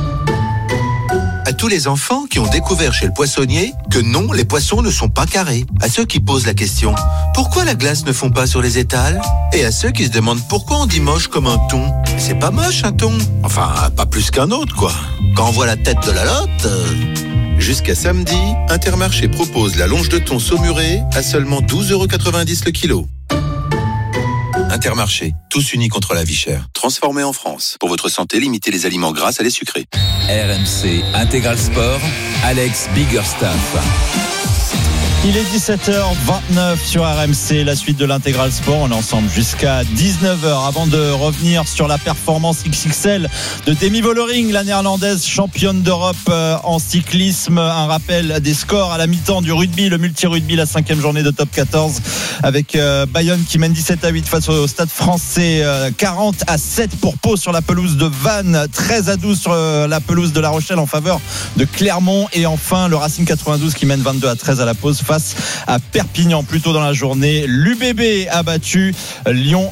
À tous les enfants qui ont découvert chez le poissonnier que non, les poissons ne sont pas carrés. À ceux qui posent la question « Pourquoi la glace ne fond pas sur les étals ?» Et à ceux qui se demandent pourquoi on dit moche comme un thon. C'est pas moche un thon. Enfin, pas plus qu'un autre quoi. Quand on voit la tête de la lotte... Jusqu'à samedi, Intermarché propose la longe de thon saumurée à seulement 12,90€ le kilo. Intermarché, tous unis contre la vie chère. Transformé en France. Pour votre santé, limitez les aliments gras à les sucrés. RMC Intégral Sport, Alex Biggerstaff. Il est 17h29 sur RMC, la suite de l'Intégral Sport. On est ensemble jusqu'à 19h. Avant de revenir sur la performance XXL de Demi Vollering, la néerlandaise championne d'Europe en cyclisme. Un rappel des scores à la mi-temps du rugby, le multi-rugby, la 5e journée de top 14 avec Bayonne qui mène 17-8 face au Stade français, 40-7 pour Pau sur la pelouse de Vannes, 13-12 sur la pelouse de La Rochelle en faveur de Clermont, et enfin le Racing 92 qui mène 22-13 à la pause face à Perpignan. Plus tôt dans la journée, l'UBB a battu Lyon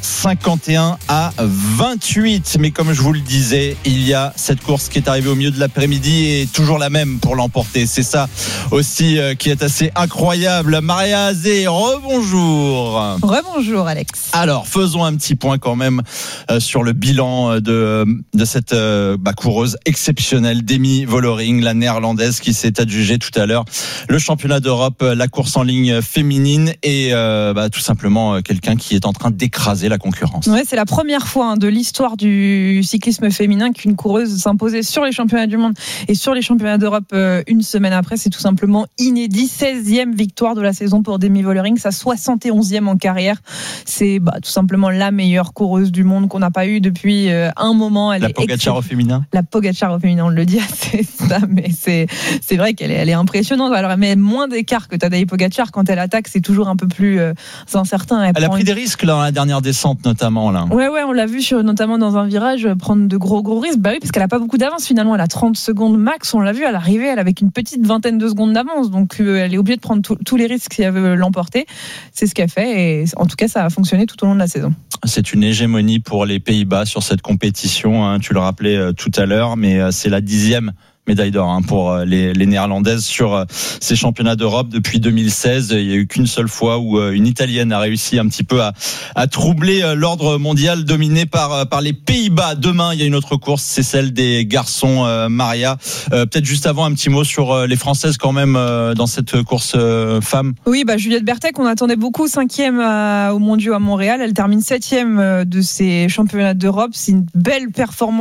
51-28. Mais comme je vous le disais, il y a cette course qui est arrivée au milieu de l'après-midi et toujours la même pour l'emporter. C'est ça aussi qui est assez incroyable. Maria Azé, rebonjour. Rebonjour Alex. Alors faisons un petit point quand même sur le bilan de cette coureuse exceptionnelle, Demi Vollering, la néerlandaise qui s'est adjugée tout à l'heure le championnat d'Europe, la course en ligne féminine, et tout simplement quelqu'un qui est en train d'écraser la concurrence. Ouais, c'est la première fois de l'histoire du cyclisme féminin qu'une coureuse s'imposait sur les championnats du monde et sur les championnats d'Europe une semaine après. C'est tout simplement inédit. 16e victoire de la saison pour Demi Vollering, sa 71e en carrière. C'est tout simplement la meilleure coureuse du monde qu'on n'a pas eue depuis un moment. La Pogacar au féminin. La Pogacar au féminin, on le dit assez ça, mais c'est vrai qu'elle est impressionnante. Alors elle met moins d'écart que Tadej Pogacar. Quand elle attaque, c'est toujours un peu plus incertain. Elle a pris des risques là, dans la dernière descente notamment là. Ouais, on l'a vu notamment dans un virage prendre de gros risques. Oui, parce qu'elle a pas beaucoup d'avance finalement. Elle a 30 secondes max. On l'a vu à l'arrivée, elle avait une petite vingtaine de secondes d'avance. Donc elle est obligée de prendre tous les risques si elle veut l'emporter. C'est ce qu'elle fait, et en tout cas ça a fonctionné tout au long de la saison. C'est une hégémonie pour les Pays-Bas sur cette compétition, hein. Tu le rappelais tout à l'heure, mais c'est la 10e médaille d'or pour les Néerlandaises sur ces championnats d'Europe depuis 2016. Il n'y a eu qu'une seule fois où une Italienne a réussi un petit peu à troubler l'ordre mondial dominé par les Pays-Bas. Demain, il y a une autre course, c'est celle des garçons, Maria. Peut-être juste avant un petit mot sur les Françaises quand même dans cette course femmes. Oui, Juliette Berthet, on attendait beaucoup, 5e aux Mondiaux à Montréal. Elle termine 7e de ces championnats d'Europe. C'est une belle performance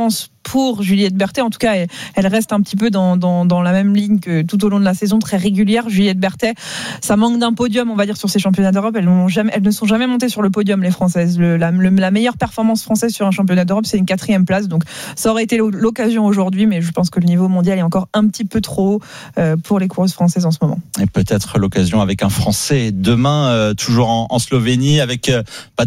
pour Juliette Berthet. En tout cas, elle reste un petit peu dans la même ligne que tout au long de la saison, très régulière. Juliette Berthet, ça manque d'un podium, on va dire, sur ces championnats d'Europe. Elles ne sont jamais montées sur le podium, les Françaises. La meilleure performance française sur un championnat d'Europe, c'est une 4e place. Donc, ça aurait été l'occasion aujourd'hui, mais je pense que le niveau mondial est encore un petit peu trop haut pour les coureuses françaises en ce moment. Et peut-être l'occasion avec un Français demain, toujours en Slovénie, avec pas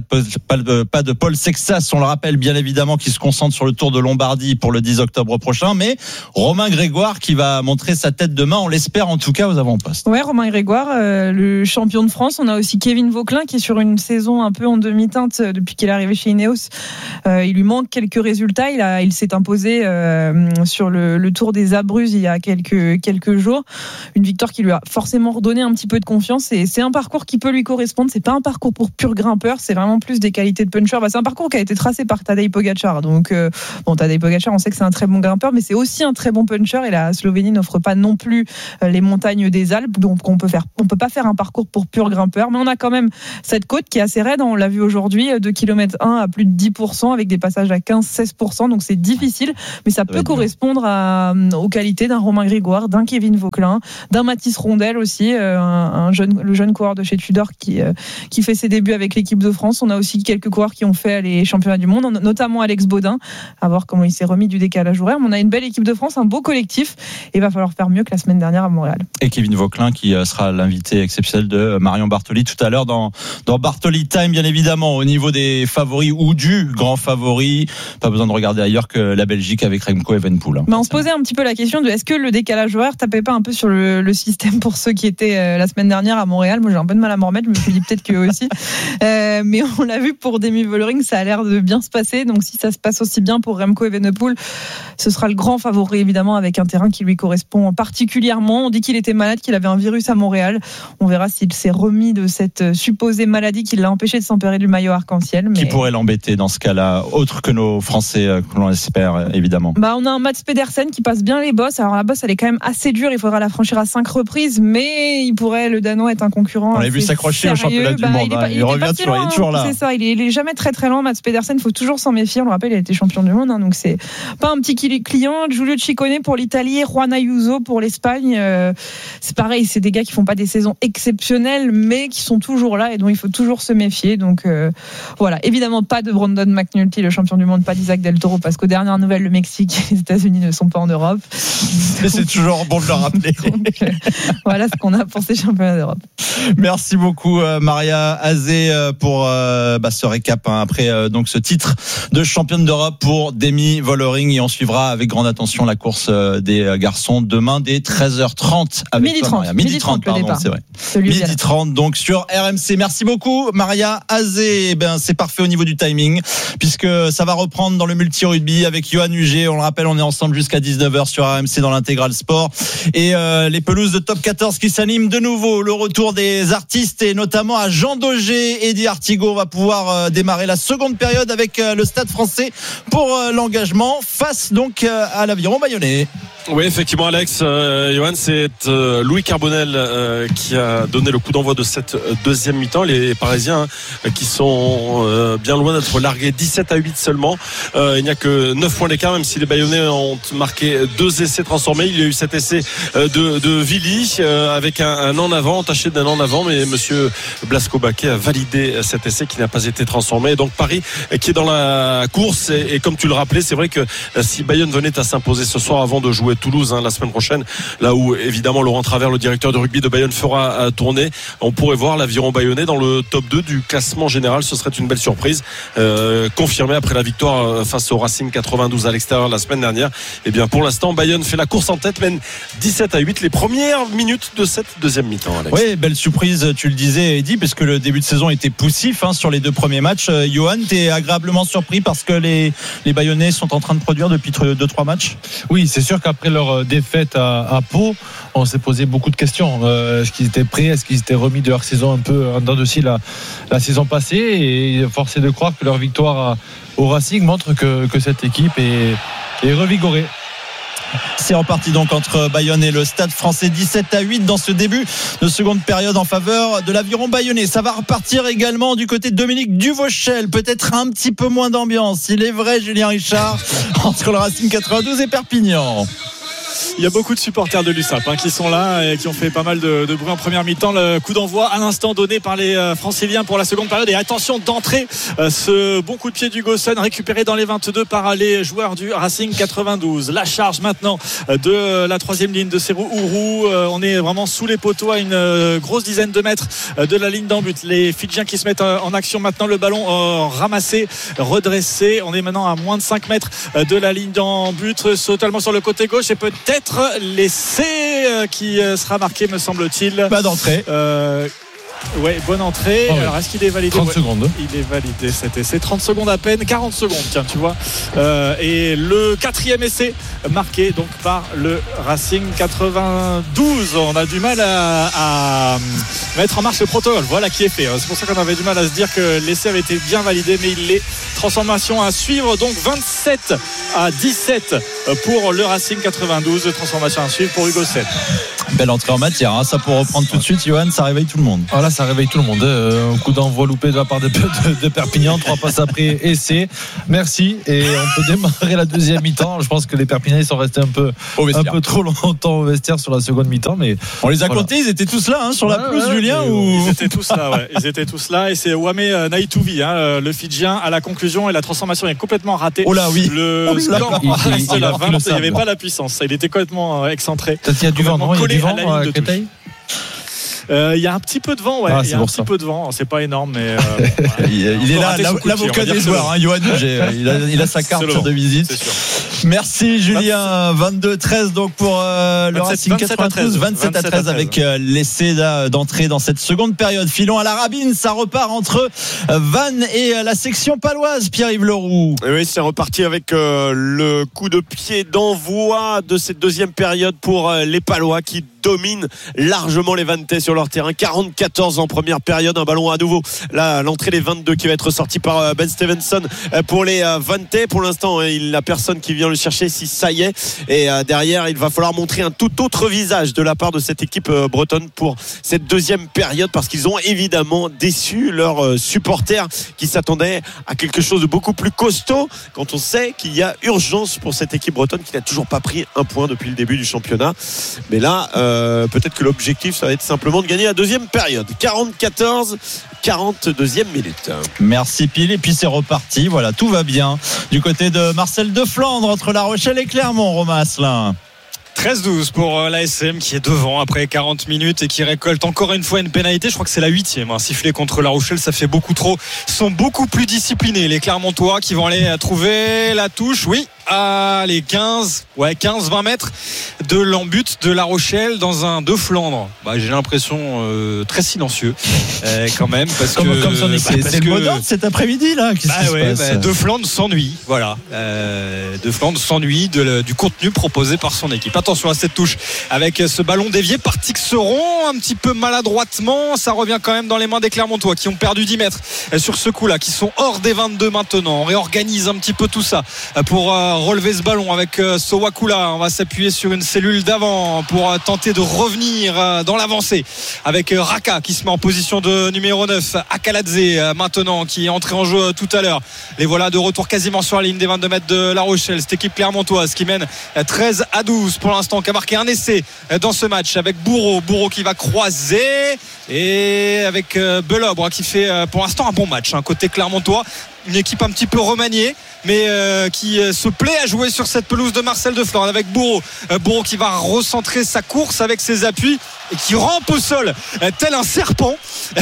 de Paul Sexas, on le rappelle bien évidemment, qui se concentre sur le Tour de Lombardie pour le 10 octobre prochain, mais Romain Grégoire qui va montrer sa tête demain, on l'espère en tout cas, aux avant-postes. Ouais, Romain Grégoire, le champion de France. On a aussi Kevin Vauquelin qui est sur une saison un peu en demi-teinte depuis qu'il est arrivé chez Ineos. Il lui manque quelques résultats. Il s'est imposé sur le Tour des Abruzzes il y a quelques jours. Une victoire qui lui a forcément redonné un petit peu de confiance. Et c'est un parcours qui peut lui correspondre. C'est pas un parcours pour pur grimpeur. C'est vraiment plus des qualités de puncher. C'est un parcours qui a été tracé par Tadej Pogačar. Donc, Tadej Pogačar, on sait que c'est un très bon grimpeur, mais c'est aussi un très bon puncher. Et la Slovénie n'offre pas non plus les montagnes des Alpes. Donc, on peut pas faire un parcours pour pur grimpeur. Mais on a quand même cette côte qui est assez raide. On l'a vu aujourd'hui, de km 1 à plus de 10%, avec des passages à 15-16%. Donc, c'est difficile. Mais ça peut correspondre aux qualités d'un Romain Grégoire, d'un Kevin Vauquelin, d'un Mathis Rondel aussi, le jeune coureur de chez Tudor qui fait ses débuts avec l'équipe de France. On a aussi quelques coureurs qui ont fait les championnats du monde, notamment Alex Baudin, à voir comment il s'est remis du décalage horaire. Mais on a une belle équipe de France, un beau collectif, et il va falloir faire mieux que la semaine dernière à Montréal. Et Kevin Vauquelin qui sera l'invité exceptionnel de Marion Bartoli tout à l'heure dans Bartoli Time, bien évidemment, au niveau des favoris ou du grand favori. Pas besoin de regarder ailleurs que la Belgique avec Remco Evenepoel. On se posait un petit peu la question de est-ce que le décalage horaire tapait pas un peu sur le système pour ceux qui étaient la semaine dernière à Montréal. Moi j'ai un peu de mal à m'en remettre, je me suis dit peut-être qu'eux aussi, mais on l'a vu pour Demi Vollering, ça a l'air de bien se passer. Donc si ça se passe aussi bien pour Remco Evenepoel, ce sera le grand favori évidemment, avec un terrain qui lui correspond particulièrement. On dit qu'il était malade, qu'il avait un virus à Montréal. On verra s'il s'est remis de cette supposée maladie qui l'a empêché de s'emparer du maillot arc-en-ciel. Mais... Qui pourrait l'embêter dans ce cas-là, autre que nos Français, que l'on espère évidemment. On a un Mats Pedersen qui passe bien les bosses. Alors la bosse elle est quand même assez dure, il faudra la franchir à 5 reprises, mais il pourrait, le Danois, être un concurrent. On l'a vu s'accrocher au championnat du monde. Il revient toujours, il est toujours là. C'est ça, il est jamais très très lent. Mats Pedersen, il faut toujours s'en méfier. On le rappelle, il a été champion du monde, donc c'est pas un petit client. Giulio Ciccone pour l'Italie, Juan Ayuso pour l'Espagne. C'est pareil, c'est des gars qui font pas des saisons exceptionnelles, mais qui sont toujours là et dont il faut toujours se méfier. Donc voilà, évidemment pas de Brandon McNulty, le champion du monde, pas d'Isaac Del Toro, parce qu'aux dernières nouvelles, le Mexique et les États-Unis ne sont pas en Europe. Mais c'est toujours bon de le rappeler. Donc, voilà ce qu'on a pour ces championnats d'Europe. Merci beaucoup Maria Azé pour ce récap après donc ce titre de championne d'Europe pour Demi Vollering, et on suivra avec grande attention la course des garçons demain dès 13h30 avec Midi 30, Midi 30 pardon, c'est vrai. Midi 30 donc sur RMC. Merci beaucoup Maria Azé. C'est parfait au niveau du timing, puisque ça va reprendre dans le multi-rugby avec Johan Huget. On le rappelle, on est ensemble jusqu'à 19h sur RMC dans l'intégral sport, et les pelouses de top 14 qui s'animent de nouveau. Le retour des artistes, et notamment à Jean Daugé. Eddy Artigot va pouvoir démarrer la seconde période avec le Stade Français pour l'engagement face donc à l'Aviron Bayonnais. Oui, effectivement, Alex, Johan, c'est Louis Carbonel qui a donné le coup d'envoi de cette deuxième mi-temps. Les Parisiens qui sont bien loin d'être largués, 17-8 seulement. Il n'y a que 9 points d'écart, même si les Bayonnais ont marqué 2 essais transformés. Il y a eu cet essai de Villy avec un en avant, entaché d'un en avant, mais monsieur Blasco-Baquet a validé cet essai qui n'a pas été transformé. Donc Paris qui est dans la course, et comme tu le rappelais, c'est vrai que si Bayonne venait à s'imposer ce soir avant de jouer Toulouse la semaine prochaine, là où évidemment Laurent Travers, le directeur de rugby de Bayonne, fera tourner, on pourrait voir l'Aviron Bayonnais dans le top 2 du classement général. Ce serait une belle surprise, confirmée après la victoire face au Racing 92 à l'extérieur la semaine dernière. Et bien pour l'instant, Bayonne fait la course en tête, mène 17-8 les premières minutes de cette deuxième mi-temps, Alex. Oui, belle surprise, tu le disais Eddy, parce que le début de saison était poussif sur les 2 premiers matchs. Johan, t'es agréablement surpris parce que les Bayonnais sont en train de produire depuis 2-3 matchs? Oui, c'est sûr qu'après leur défaite à Pau, on s'est posé beaucoup de questions. Est-ce qu'ils étaient prêts? Est-ce qu'ils étaient remis de leur saison un peu en dents de scie la saison passée? Et force est de croire que leur victoire au Racing montre que cette équipe est revigorée. C'est reparti donc entre Bayonne et le Stade Français, 17-8 dans ce début de seconde période en faveur de l'Aviron bayonnais. Ça va repartir également du côté de Dominique Duvauchel, peut-être un petit peu moins d'ambiance, il est vrai, Julien Richard, entre le Racing 92 et Perpignan. Il y a beaucoup de supporters de l'USAP qui sont là et qui ont fait pas mal de bruit en première mi-temps. Le coup d'envoi à l'instant donné par les Franciliens pour la seconde période. Et attention d'entrée, ce bon coup de pied d'Hugo Sun récupéré dans les 22 par les joueurs du Racing 92. La charge maintenant de la troisième ligne de Serou Ourou. On est vraiment sous les poteaux à une grosse dizaine de mètres de la ligne d'en but. Les Fidjiens qui se mettent en action maintenant. Le ballon ramassé, redressé. On est maintenant à moins de 5 mètres de la ligne d'en but, totalement sur le côté gauche et peut-être l'essai qui sera marqué, me semble-t-il. Pas d'entrée. Ouais, bonne entrée. Oh ouais. Alors est-ce qu'il est validé? 30 secondes. Il est validé cet essai. 30 secondes à peine, 40 secondes, tiens, tu vois. Et le quatrième essai marqué donc par le Racing 92. On a du mal à mettre en marche le protocole. Voilà qui est fait. C'est pour ça qu'on avait du mal à se dire que l'essai avait été bien validé, mais il l'est. Transformation à suivre, donc 27-17 pour le Racing 92. Transformation à suivre pour Hugo Sen. Belle entrée en matière, ça pour reprendre tout de suite, Johan, ça réveille tout le monde. Voilà, ça réveille tout le monde. Un coup d'envoi loupé de la part de Perpignan, 3 passes après essai. Merci. Et on peut démarrer la deuxième mi-temps. Je pense que les Perpignanais sont restés un peu trop longtemps au vestiaire sur la seconde mi-temps, mais on les a comptés, ils étaient tous là sur la pelouse, Julien, ou... Ils étaient tous là, ouais. Ils étaient tous là et c'est Wame Naïtouvi, le Fidjien à la conclusion, et la transformation est complètement ratée. Oh là oui. Le score reste la 20, il n'y avait pas la puissance. Il était complètement excentré. Peut-être qu'il y a du vent, non? Il y a du vent à Créteil. Il y a un petit peu de vent, ouais. Il y a un petit peu de vent. C'est pas énorme, mais il est là, l'avocat des joueurs, Johan. Il a sa carte de visite. Merci Julien. 22-13 donc pour le Racing 92, 27-13 avec l'essai d'entrée dans cette seconde période. Filons à la Rabine, ça repart entre Vannes et la section paloise. Pierre-Yves Leroux. Oui, c'est reparti avec le coup de pied d'envoi de cette deuxième période pour les Palois qui dominent largement les Vantais sur leur terrain. 44 en première période, un ballon à nouveau là, l'entrée des 22 qui va être sorti par Ben Stevenson pour les Vantais. Pour l'instant, il n'a personne qui vient le chercher, si ça y est, et derrière il va falloir montrer un tout autre visage de la part de cette équipe bretonne pour cette deuxième période, parce qu'ils ont évidemment déçu leurs supporters qui s'attendaient à quelque chose de beaucoup plus costaud, quand on sait qu'il y a urgence pour cette équipe bretonne qui n'a toujours pas pris un point depuis le début du championnat. Mais là peut-être que l'objectif ça va être simplement de gagner la deuxième période. 44, 42e minute. Merci Pile, et puis c'est reparti, voilà, tout va bien du côté de Marcel Deflandre entre La Rochelle et Clermont. Romain Asselin. 13-12 pour l'ASM qui est devant après 40 minutes et qui récolte encore une fois une pénalité. Je crois que c'est la 8e. Sifflé contre La Rochelle, ça fait beaucoup trop. Ils sont beaucoup plus disciplinés, les Clermontois, qui vont aller trouver la touche. Oui, à les 15-20 mètres de l'embut de La Rochelle dans un De Flandre. J'ai l'impression très silencieux quand même, parce comme son équipe. C'est le mot d'ordre cet après-midi là. De Flandre s'ennuie. Voilà. De Flandre s'ennuie du contenu proposé par son équipe. Attention à cette touche avec ce ballon dévié par Tixeron, un petit peu maladroitement. Ça revient quand même dans les mains des Clermontois qui ont perdu 10 mètres sur ce coup-là, qui sont hors des 22 maintenant. On réorganise un petit peu tout ça pour relever ce ballon avec Sowakula. On va s'appuyer sur une cellule d'avant pour tenter de revenir dans l'avancée avec Raka qui se met en position de numéro 9. Akaladze maintenant qui est entré en jeu tout à l'heure. Les voilà de retour quasiment sur la ligne des 22 mètres de La Rochelle. Cette équipe clermontoise qui mène 13-12 pour l'instant, qui a marqué un essai dans ce match avec Bourreau qui va croiser, et avec Belobre qui fait pour l'instant un bon match côté clermontois. Une équipe un petit peu remaniée, mais qui se plaît à jouer sur cette pelouse de Marcel Deflandre avec Bourreau qui va recentrer sa course avec ses appuis et qui rampe au sol tel un serpent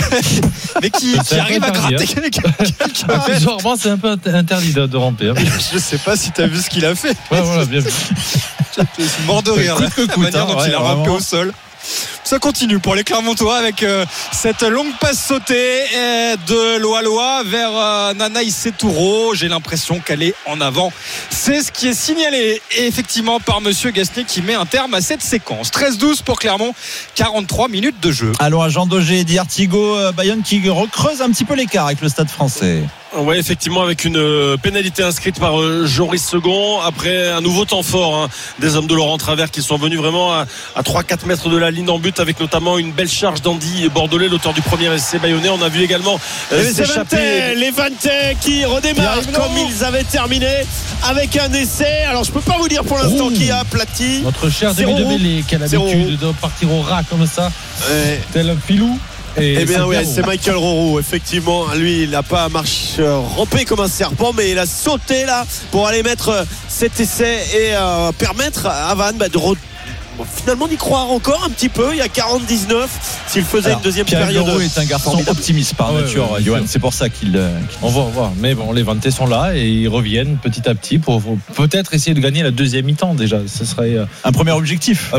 mais qui arrive à gratter quelques bizarrement c'est un peu interdit de ramper. Je sais pas si tu as vu ce qu'il a fait. Ouais, voilà, bien vu. C'est mort de rire la manière dont il a rampé au sol. Ça continue pour les Clermontois avec cette longue passe sautée de Loa vers Nana Issetouro. J'ai l'impression qu'elle est en avant. C'est ce qui est signalé effectivement par Monsieur Gasnier, qui met un terme à cette séquence. 13-12 pour Clermont, 43 minutes de jeu. Allons à Jean Daugé et Di Artigo. Bayonne qui recreuse un petit peu l'écart avec le Stade Français. Ouais, effectivement, avec une pénalité inscrite par Joris Second après un nouveau temps fort des hommes de Laurent Travers qui sont venus vraiment à 3-4 mètres de la ligne d'en but avec notamment une belle charge d'Andy Bordelais, l'auteur du premier essai bayonnais. On a vu également s'échapper les Vantais qui redémarrent comme ils avaient terminé avec un essai. Alors je peux pas vous dire pour l'instant qui a aplati notre cher David Debellé qui a l'habitude de partir au ras comme ça, tel un filou. Eh bien oui, c'est Michael Roux, effectivement. Lui, il n'a pas rampé comme un serpent, mais il a sauté là pour aller mettre cet essai et permettre à Vannes de finalement d'y croire encore un petit peu. Il y a 49 s'il faisait une deuxième période. Pierre Roux est un garçon optimiste par nature, Johan. C'est pour ça qu'il on va voir. Mais bon, les Vantais sont là et ils reviennent petit à petit pour peut-être essayer de gagner la deuxième mi-temps déjà. Ce serait un premier objectif.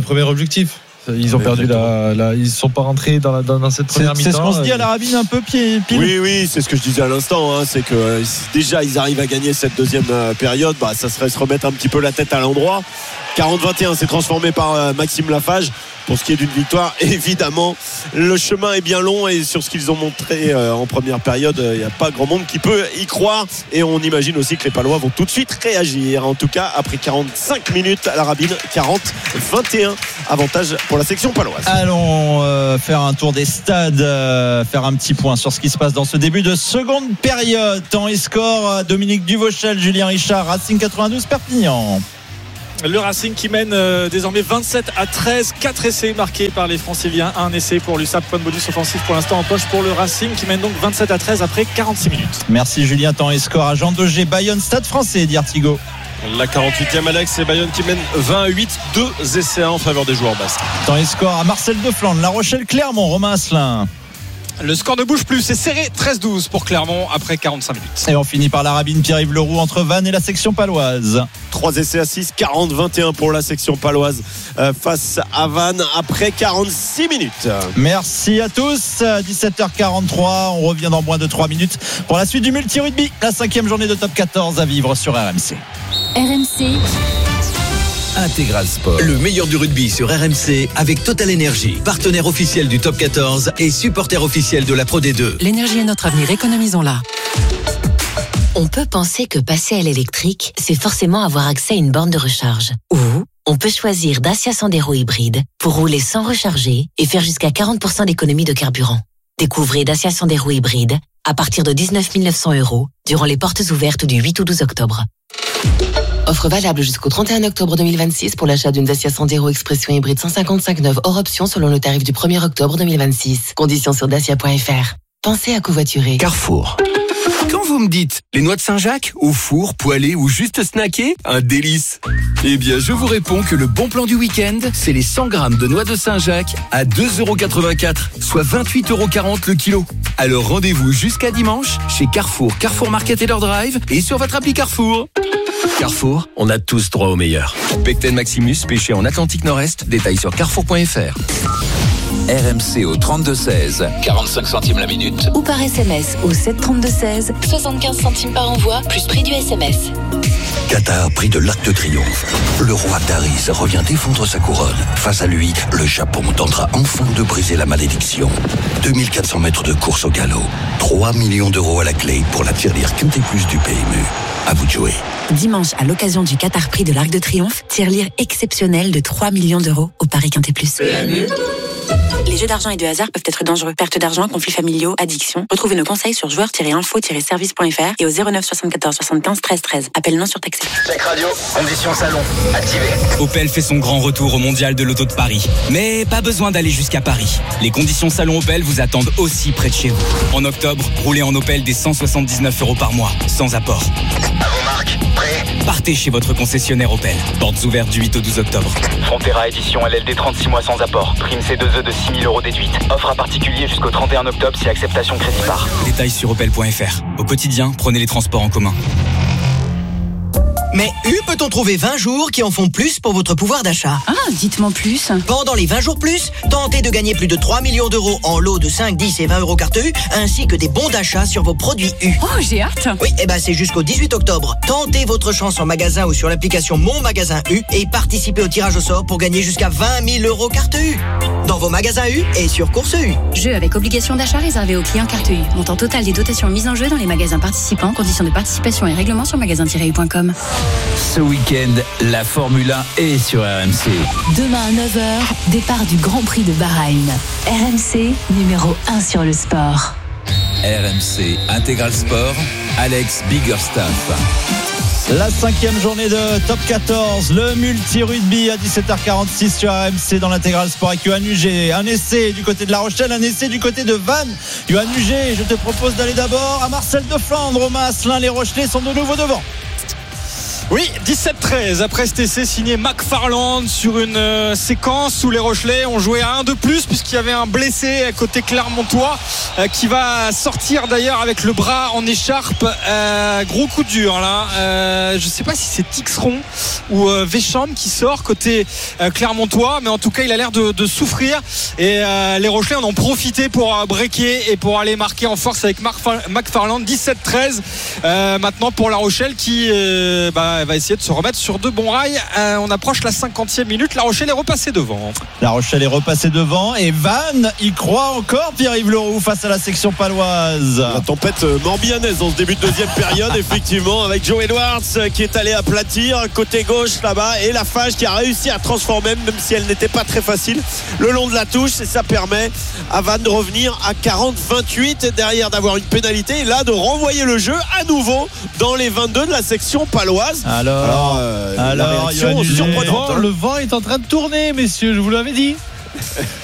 Ils ont perdu ils ne sont pas rentrés dans cette première mi-temps. C'est ce qu'on se dit à la Rabine un peu pile. Oui, c'est ce que je disais à l'instant. C'est que déjà ils arrivent à gagner cette deuxième période. Ça serait se remettre un petit peu la tête à l'endroit. 40-21, c'est transformé par Maxime Lafage. Pour ce qui est d'une victoire, évidemment, le chemin est bien long et sur ce qu'ils ont montré en première période, il n'y a pas grand monde qui peut y croire. Et on imagine aussi que les Palois vont tout de suite réagir. En tout cas, après 45 minutes à la Rabine, 40-21, avantage pour la section paloise. Allons faire un tour des stades, faire un petit point sur ce qui se passe dans ce début de seconde période. Temps et score, Dominique Duvauchel, Julien Richard, Racing 92, Perpignan. Le Racing qui mène désormais 27-13, 4 essais marqués par les Franciliens, un essai pour l'USAP, point de bonus offensif pour l'instant en poche pour le Racing qui mène donc 27-13 après 46 minutes. Merci Julien. Temps et score à Jean Daugé, Bayonne, Stade Français, d'Artigo. La 48e, Alex, et Bayonne qui mène 20-8, 2 essais en faveur des joueurs basques. Temps et score à Marcel Deflandre, La Rochelle, Clermont, Romain Asselin. Le score ne bouge plus, c'est serré, 13-12 pour Clermont après 45 minutes. Et on finit par la Rabine, Pierre-Yves Leroux entre Vannes et la section paloise. 3 essais à 6, 40-21 pour la section paloise face à Vannes après 46 minutes. Merci à tous. 17h43, on revient dans moins de 3 minutes pour la suite du multi-rugby. La 5e journée de top 14 à vivre sur RMC. RMC Intégral Sport. Le meilleur du rugby sur RMC avec Total Energy, partenaire officiel du Top 14 et supporter officiel de la Pro D2. L'énergie est notre avenir, économisons-la. On peut penser que passer à l'électrique, c'est forcément avoir accès à une borne de recharge. Ou on peut choisir Dacia Sandero hybride pour rouler sans recharger et faire jusqu'à 40% d'économie de carburant. Découvrez Dacia Sandero hybride à partir de 19 900 € durant les portes ouvertes du 8 au 12 octobre. Offre valable jusqu'au 31 octobre 2026 pour l'achat d'une Dacia Sandero Expression hybride 155 neuve hors option selon le tarif du 1er octobre 2026. Conditions sur dacia.fr. Pensez à covoiturer. Carrefour. Quand vous me dites les noix de Saint-Jacques, au four, poêlées ou juste snackées, un délice. Eh bien, je vous réponds que le bon plan du week-end, c'est les 100 grammes de noix de Saint-Jacques à 2,84 €, soit 28,40 € le kilo. Alors rendez-vous jusqu'à dimanche chez Carrefour, Carrefour Market et leur drive et sur votre appli Carrefour. Carrefour, on a tous droit au meilleur. Pecten Maximus, pêché en Atlantique Nord-Est, détail sur carrefour.fr. RMC au 32-16, 45 centimes la minute. Ou par SMS au 732-16, 75 centimes par envoi, plus prix du SMS. Qatar, prix de l'Arc de Triomphe. Le roi Taris revient défendre sa couronne. Face à lui, le Japon tentera enfin de briser la malédiction. 2400 mètres de course au galop. 3 millions d'euros à la clé pour la tirelire Quintet Plus du PMU. À vous de jouer. Dimanche, à l'occasion du Qatar Prix de l'Arc de Triomphe, tirelire exceptionnelle de 3 millions d'euros au Paris Quintet Plus. PMU. Les jeux d'argent et de hasard peuvent être dangereux. Perte d'argent, conflits familiaux, addiction. Retrouvez nos conseils sur joueurs-info-service.fr et au 09 74 75 13 13. Appel non surtaxé. Check radio, conditions salon, activé. Opel fait son grand retour au Mondial de l'Auto de Paris. Mais pas besoin d'aller jusqu'à Paris. Les conditions salon Opel vous attendent aussi près de chez vous. En octobre, roulez en Opel dès 179 € par mois, sans apport. À vos marques, prêt. Partez chez votre concessionnaire Opel. Portes ouvertes du 8 au 12 octobre. Frontera édition LLD 36 mois sans apport. Prime C2E de 6 000 € déduite. Offre à particulier jusqu'au 31 octobre si acceptation crédit par. Détails sur opel.fr. Au quotidien, prenez les transports en commun. Mais peut-on trouver 20 jours qui en font plus pour votre pouvoir d'achat? Ah, dites-moi plus. Pendant les 20 jours plus, tentez de gagner plus de 3 millions d'euros en lots de 5, 10 et 20 euros carte U, ainsi que des bons d'achat sur vos produits U. Oh, j'ai hâte. Oui, c'est jusqu'au 18 octobre. Tentez votre chance en magasin ou sur l'application Mon Magasin U et participez au tirage au sort pour gagner jusqu'à 20 000 euros carte U. Dans vos magasins U et sur Course U. Jeu avec obligation d'achat réservé aux clients carte U. Montant total des dotations mises en jeu dans les magasins participants. Conditions de participation et règlements sur magasin-u.com. Ce week-end, la Formule 1 est sur RMC. Demain à 9h, départ du Grand Prix de Bahreïn. RMC, numéro 1 sur le sport. RMC Intégral Sport, Alex Biggerstaff. La 5e journée de Top 14, le multi-rugby à 17h46 sur RMC dans l'Intégral Sport avec Yoann Huget. Un essai du côté de La Rochelle, un essai du côté de Vannes. Yoann Huget, je te propose d'aller d'abord à Marcel de Flandre. Romain Asselin, les Rochelais sont de nouveau devant. Oui, 17-13 après cet essai signé McFarland sur une séquence où les Rochelais ont joué à 1 de plus puisqu'il y avait un blessé à côté Clermontois qui va sortir d'ailleurs avec le bras en écharpe. Gros coup dur là. Je sais pas si c'est Tixeron ou Vécham qui sort côté Clermontois, mais en tout cas il a l'air de souffrir et les Rochelais en ont profité pour breaker et pour aller marquer en force avec McFarland. 17-13 maintenant pour La Rochelle qui va essayer de se remettre sur de bons rails. On approche la 50e minute. La Rochelle est repassée devant. La Rochelle est repassée devant et Vannes y croit encore. Pierre-Yves Leroux face à la section paloise. La tempête morbihannaise dans ce début de deuxième période, effectivement, avec Joe Edwards qui est allé aplatir côté gauche là-bas et Lafage qui a réussi à transformer, même si elle n'était pas très facile, le long de la touche, et ça permet à Vannes de revenir à 40-28 derrière d'avoir une pénalité et là de renvoyer le jeu à nouveau dans les 22 de la section paloise. Alors, la réaction surprenante. Le vent est en train de tourner, messieurs, je vous l'avais dit.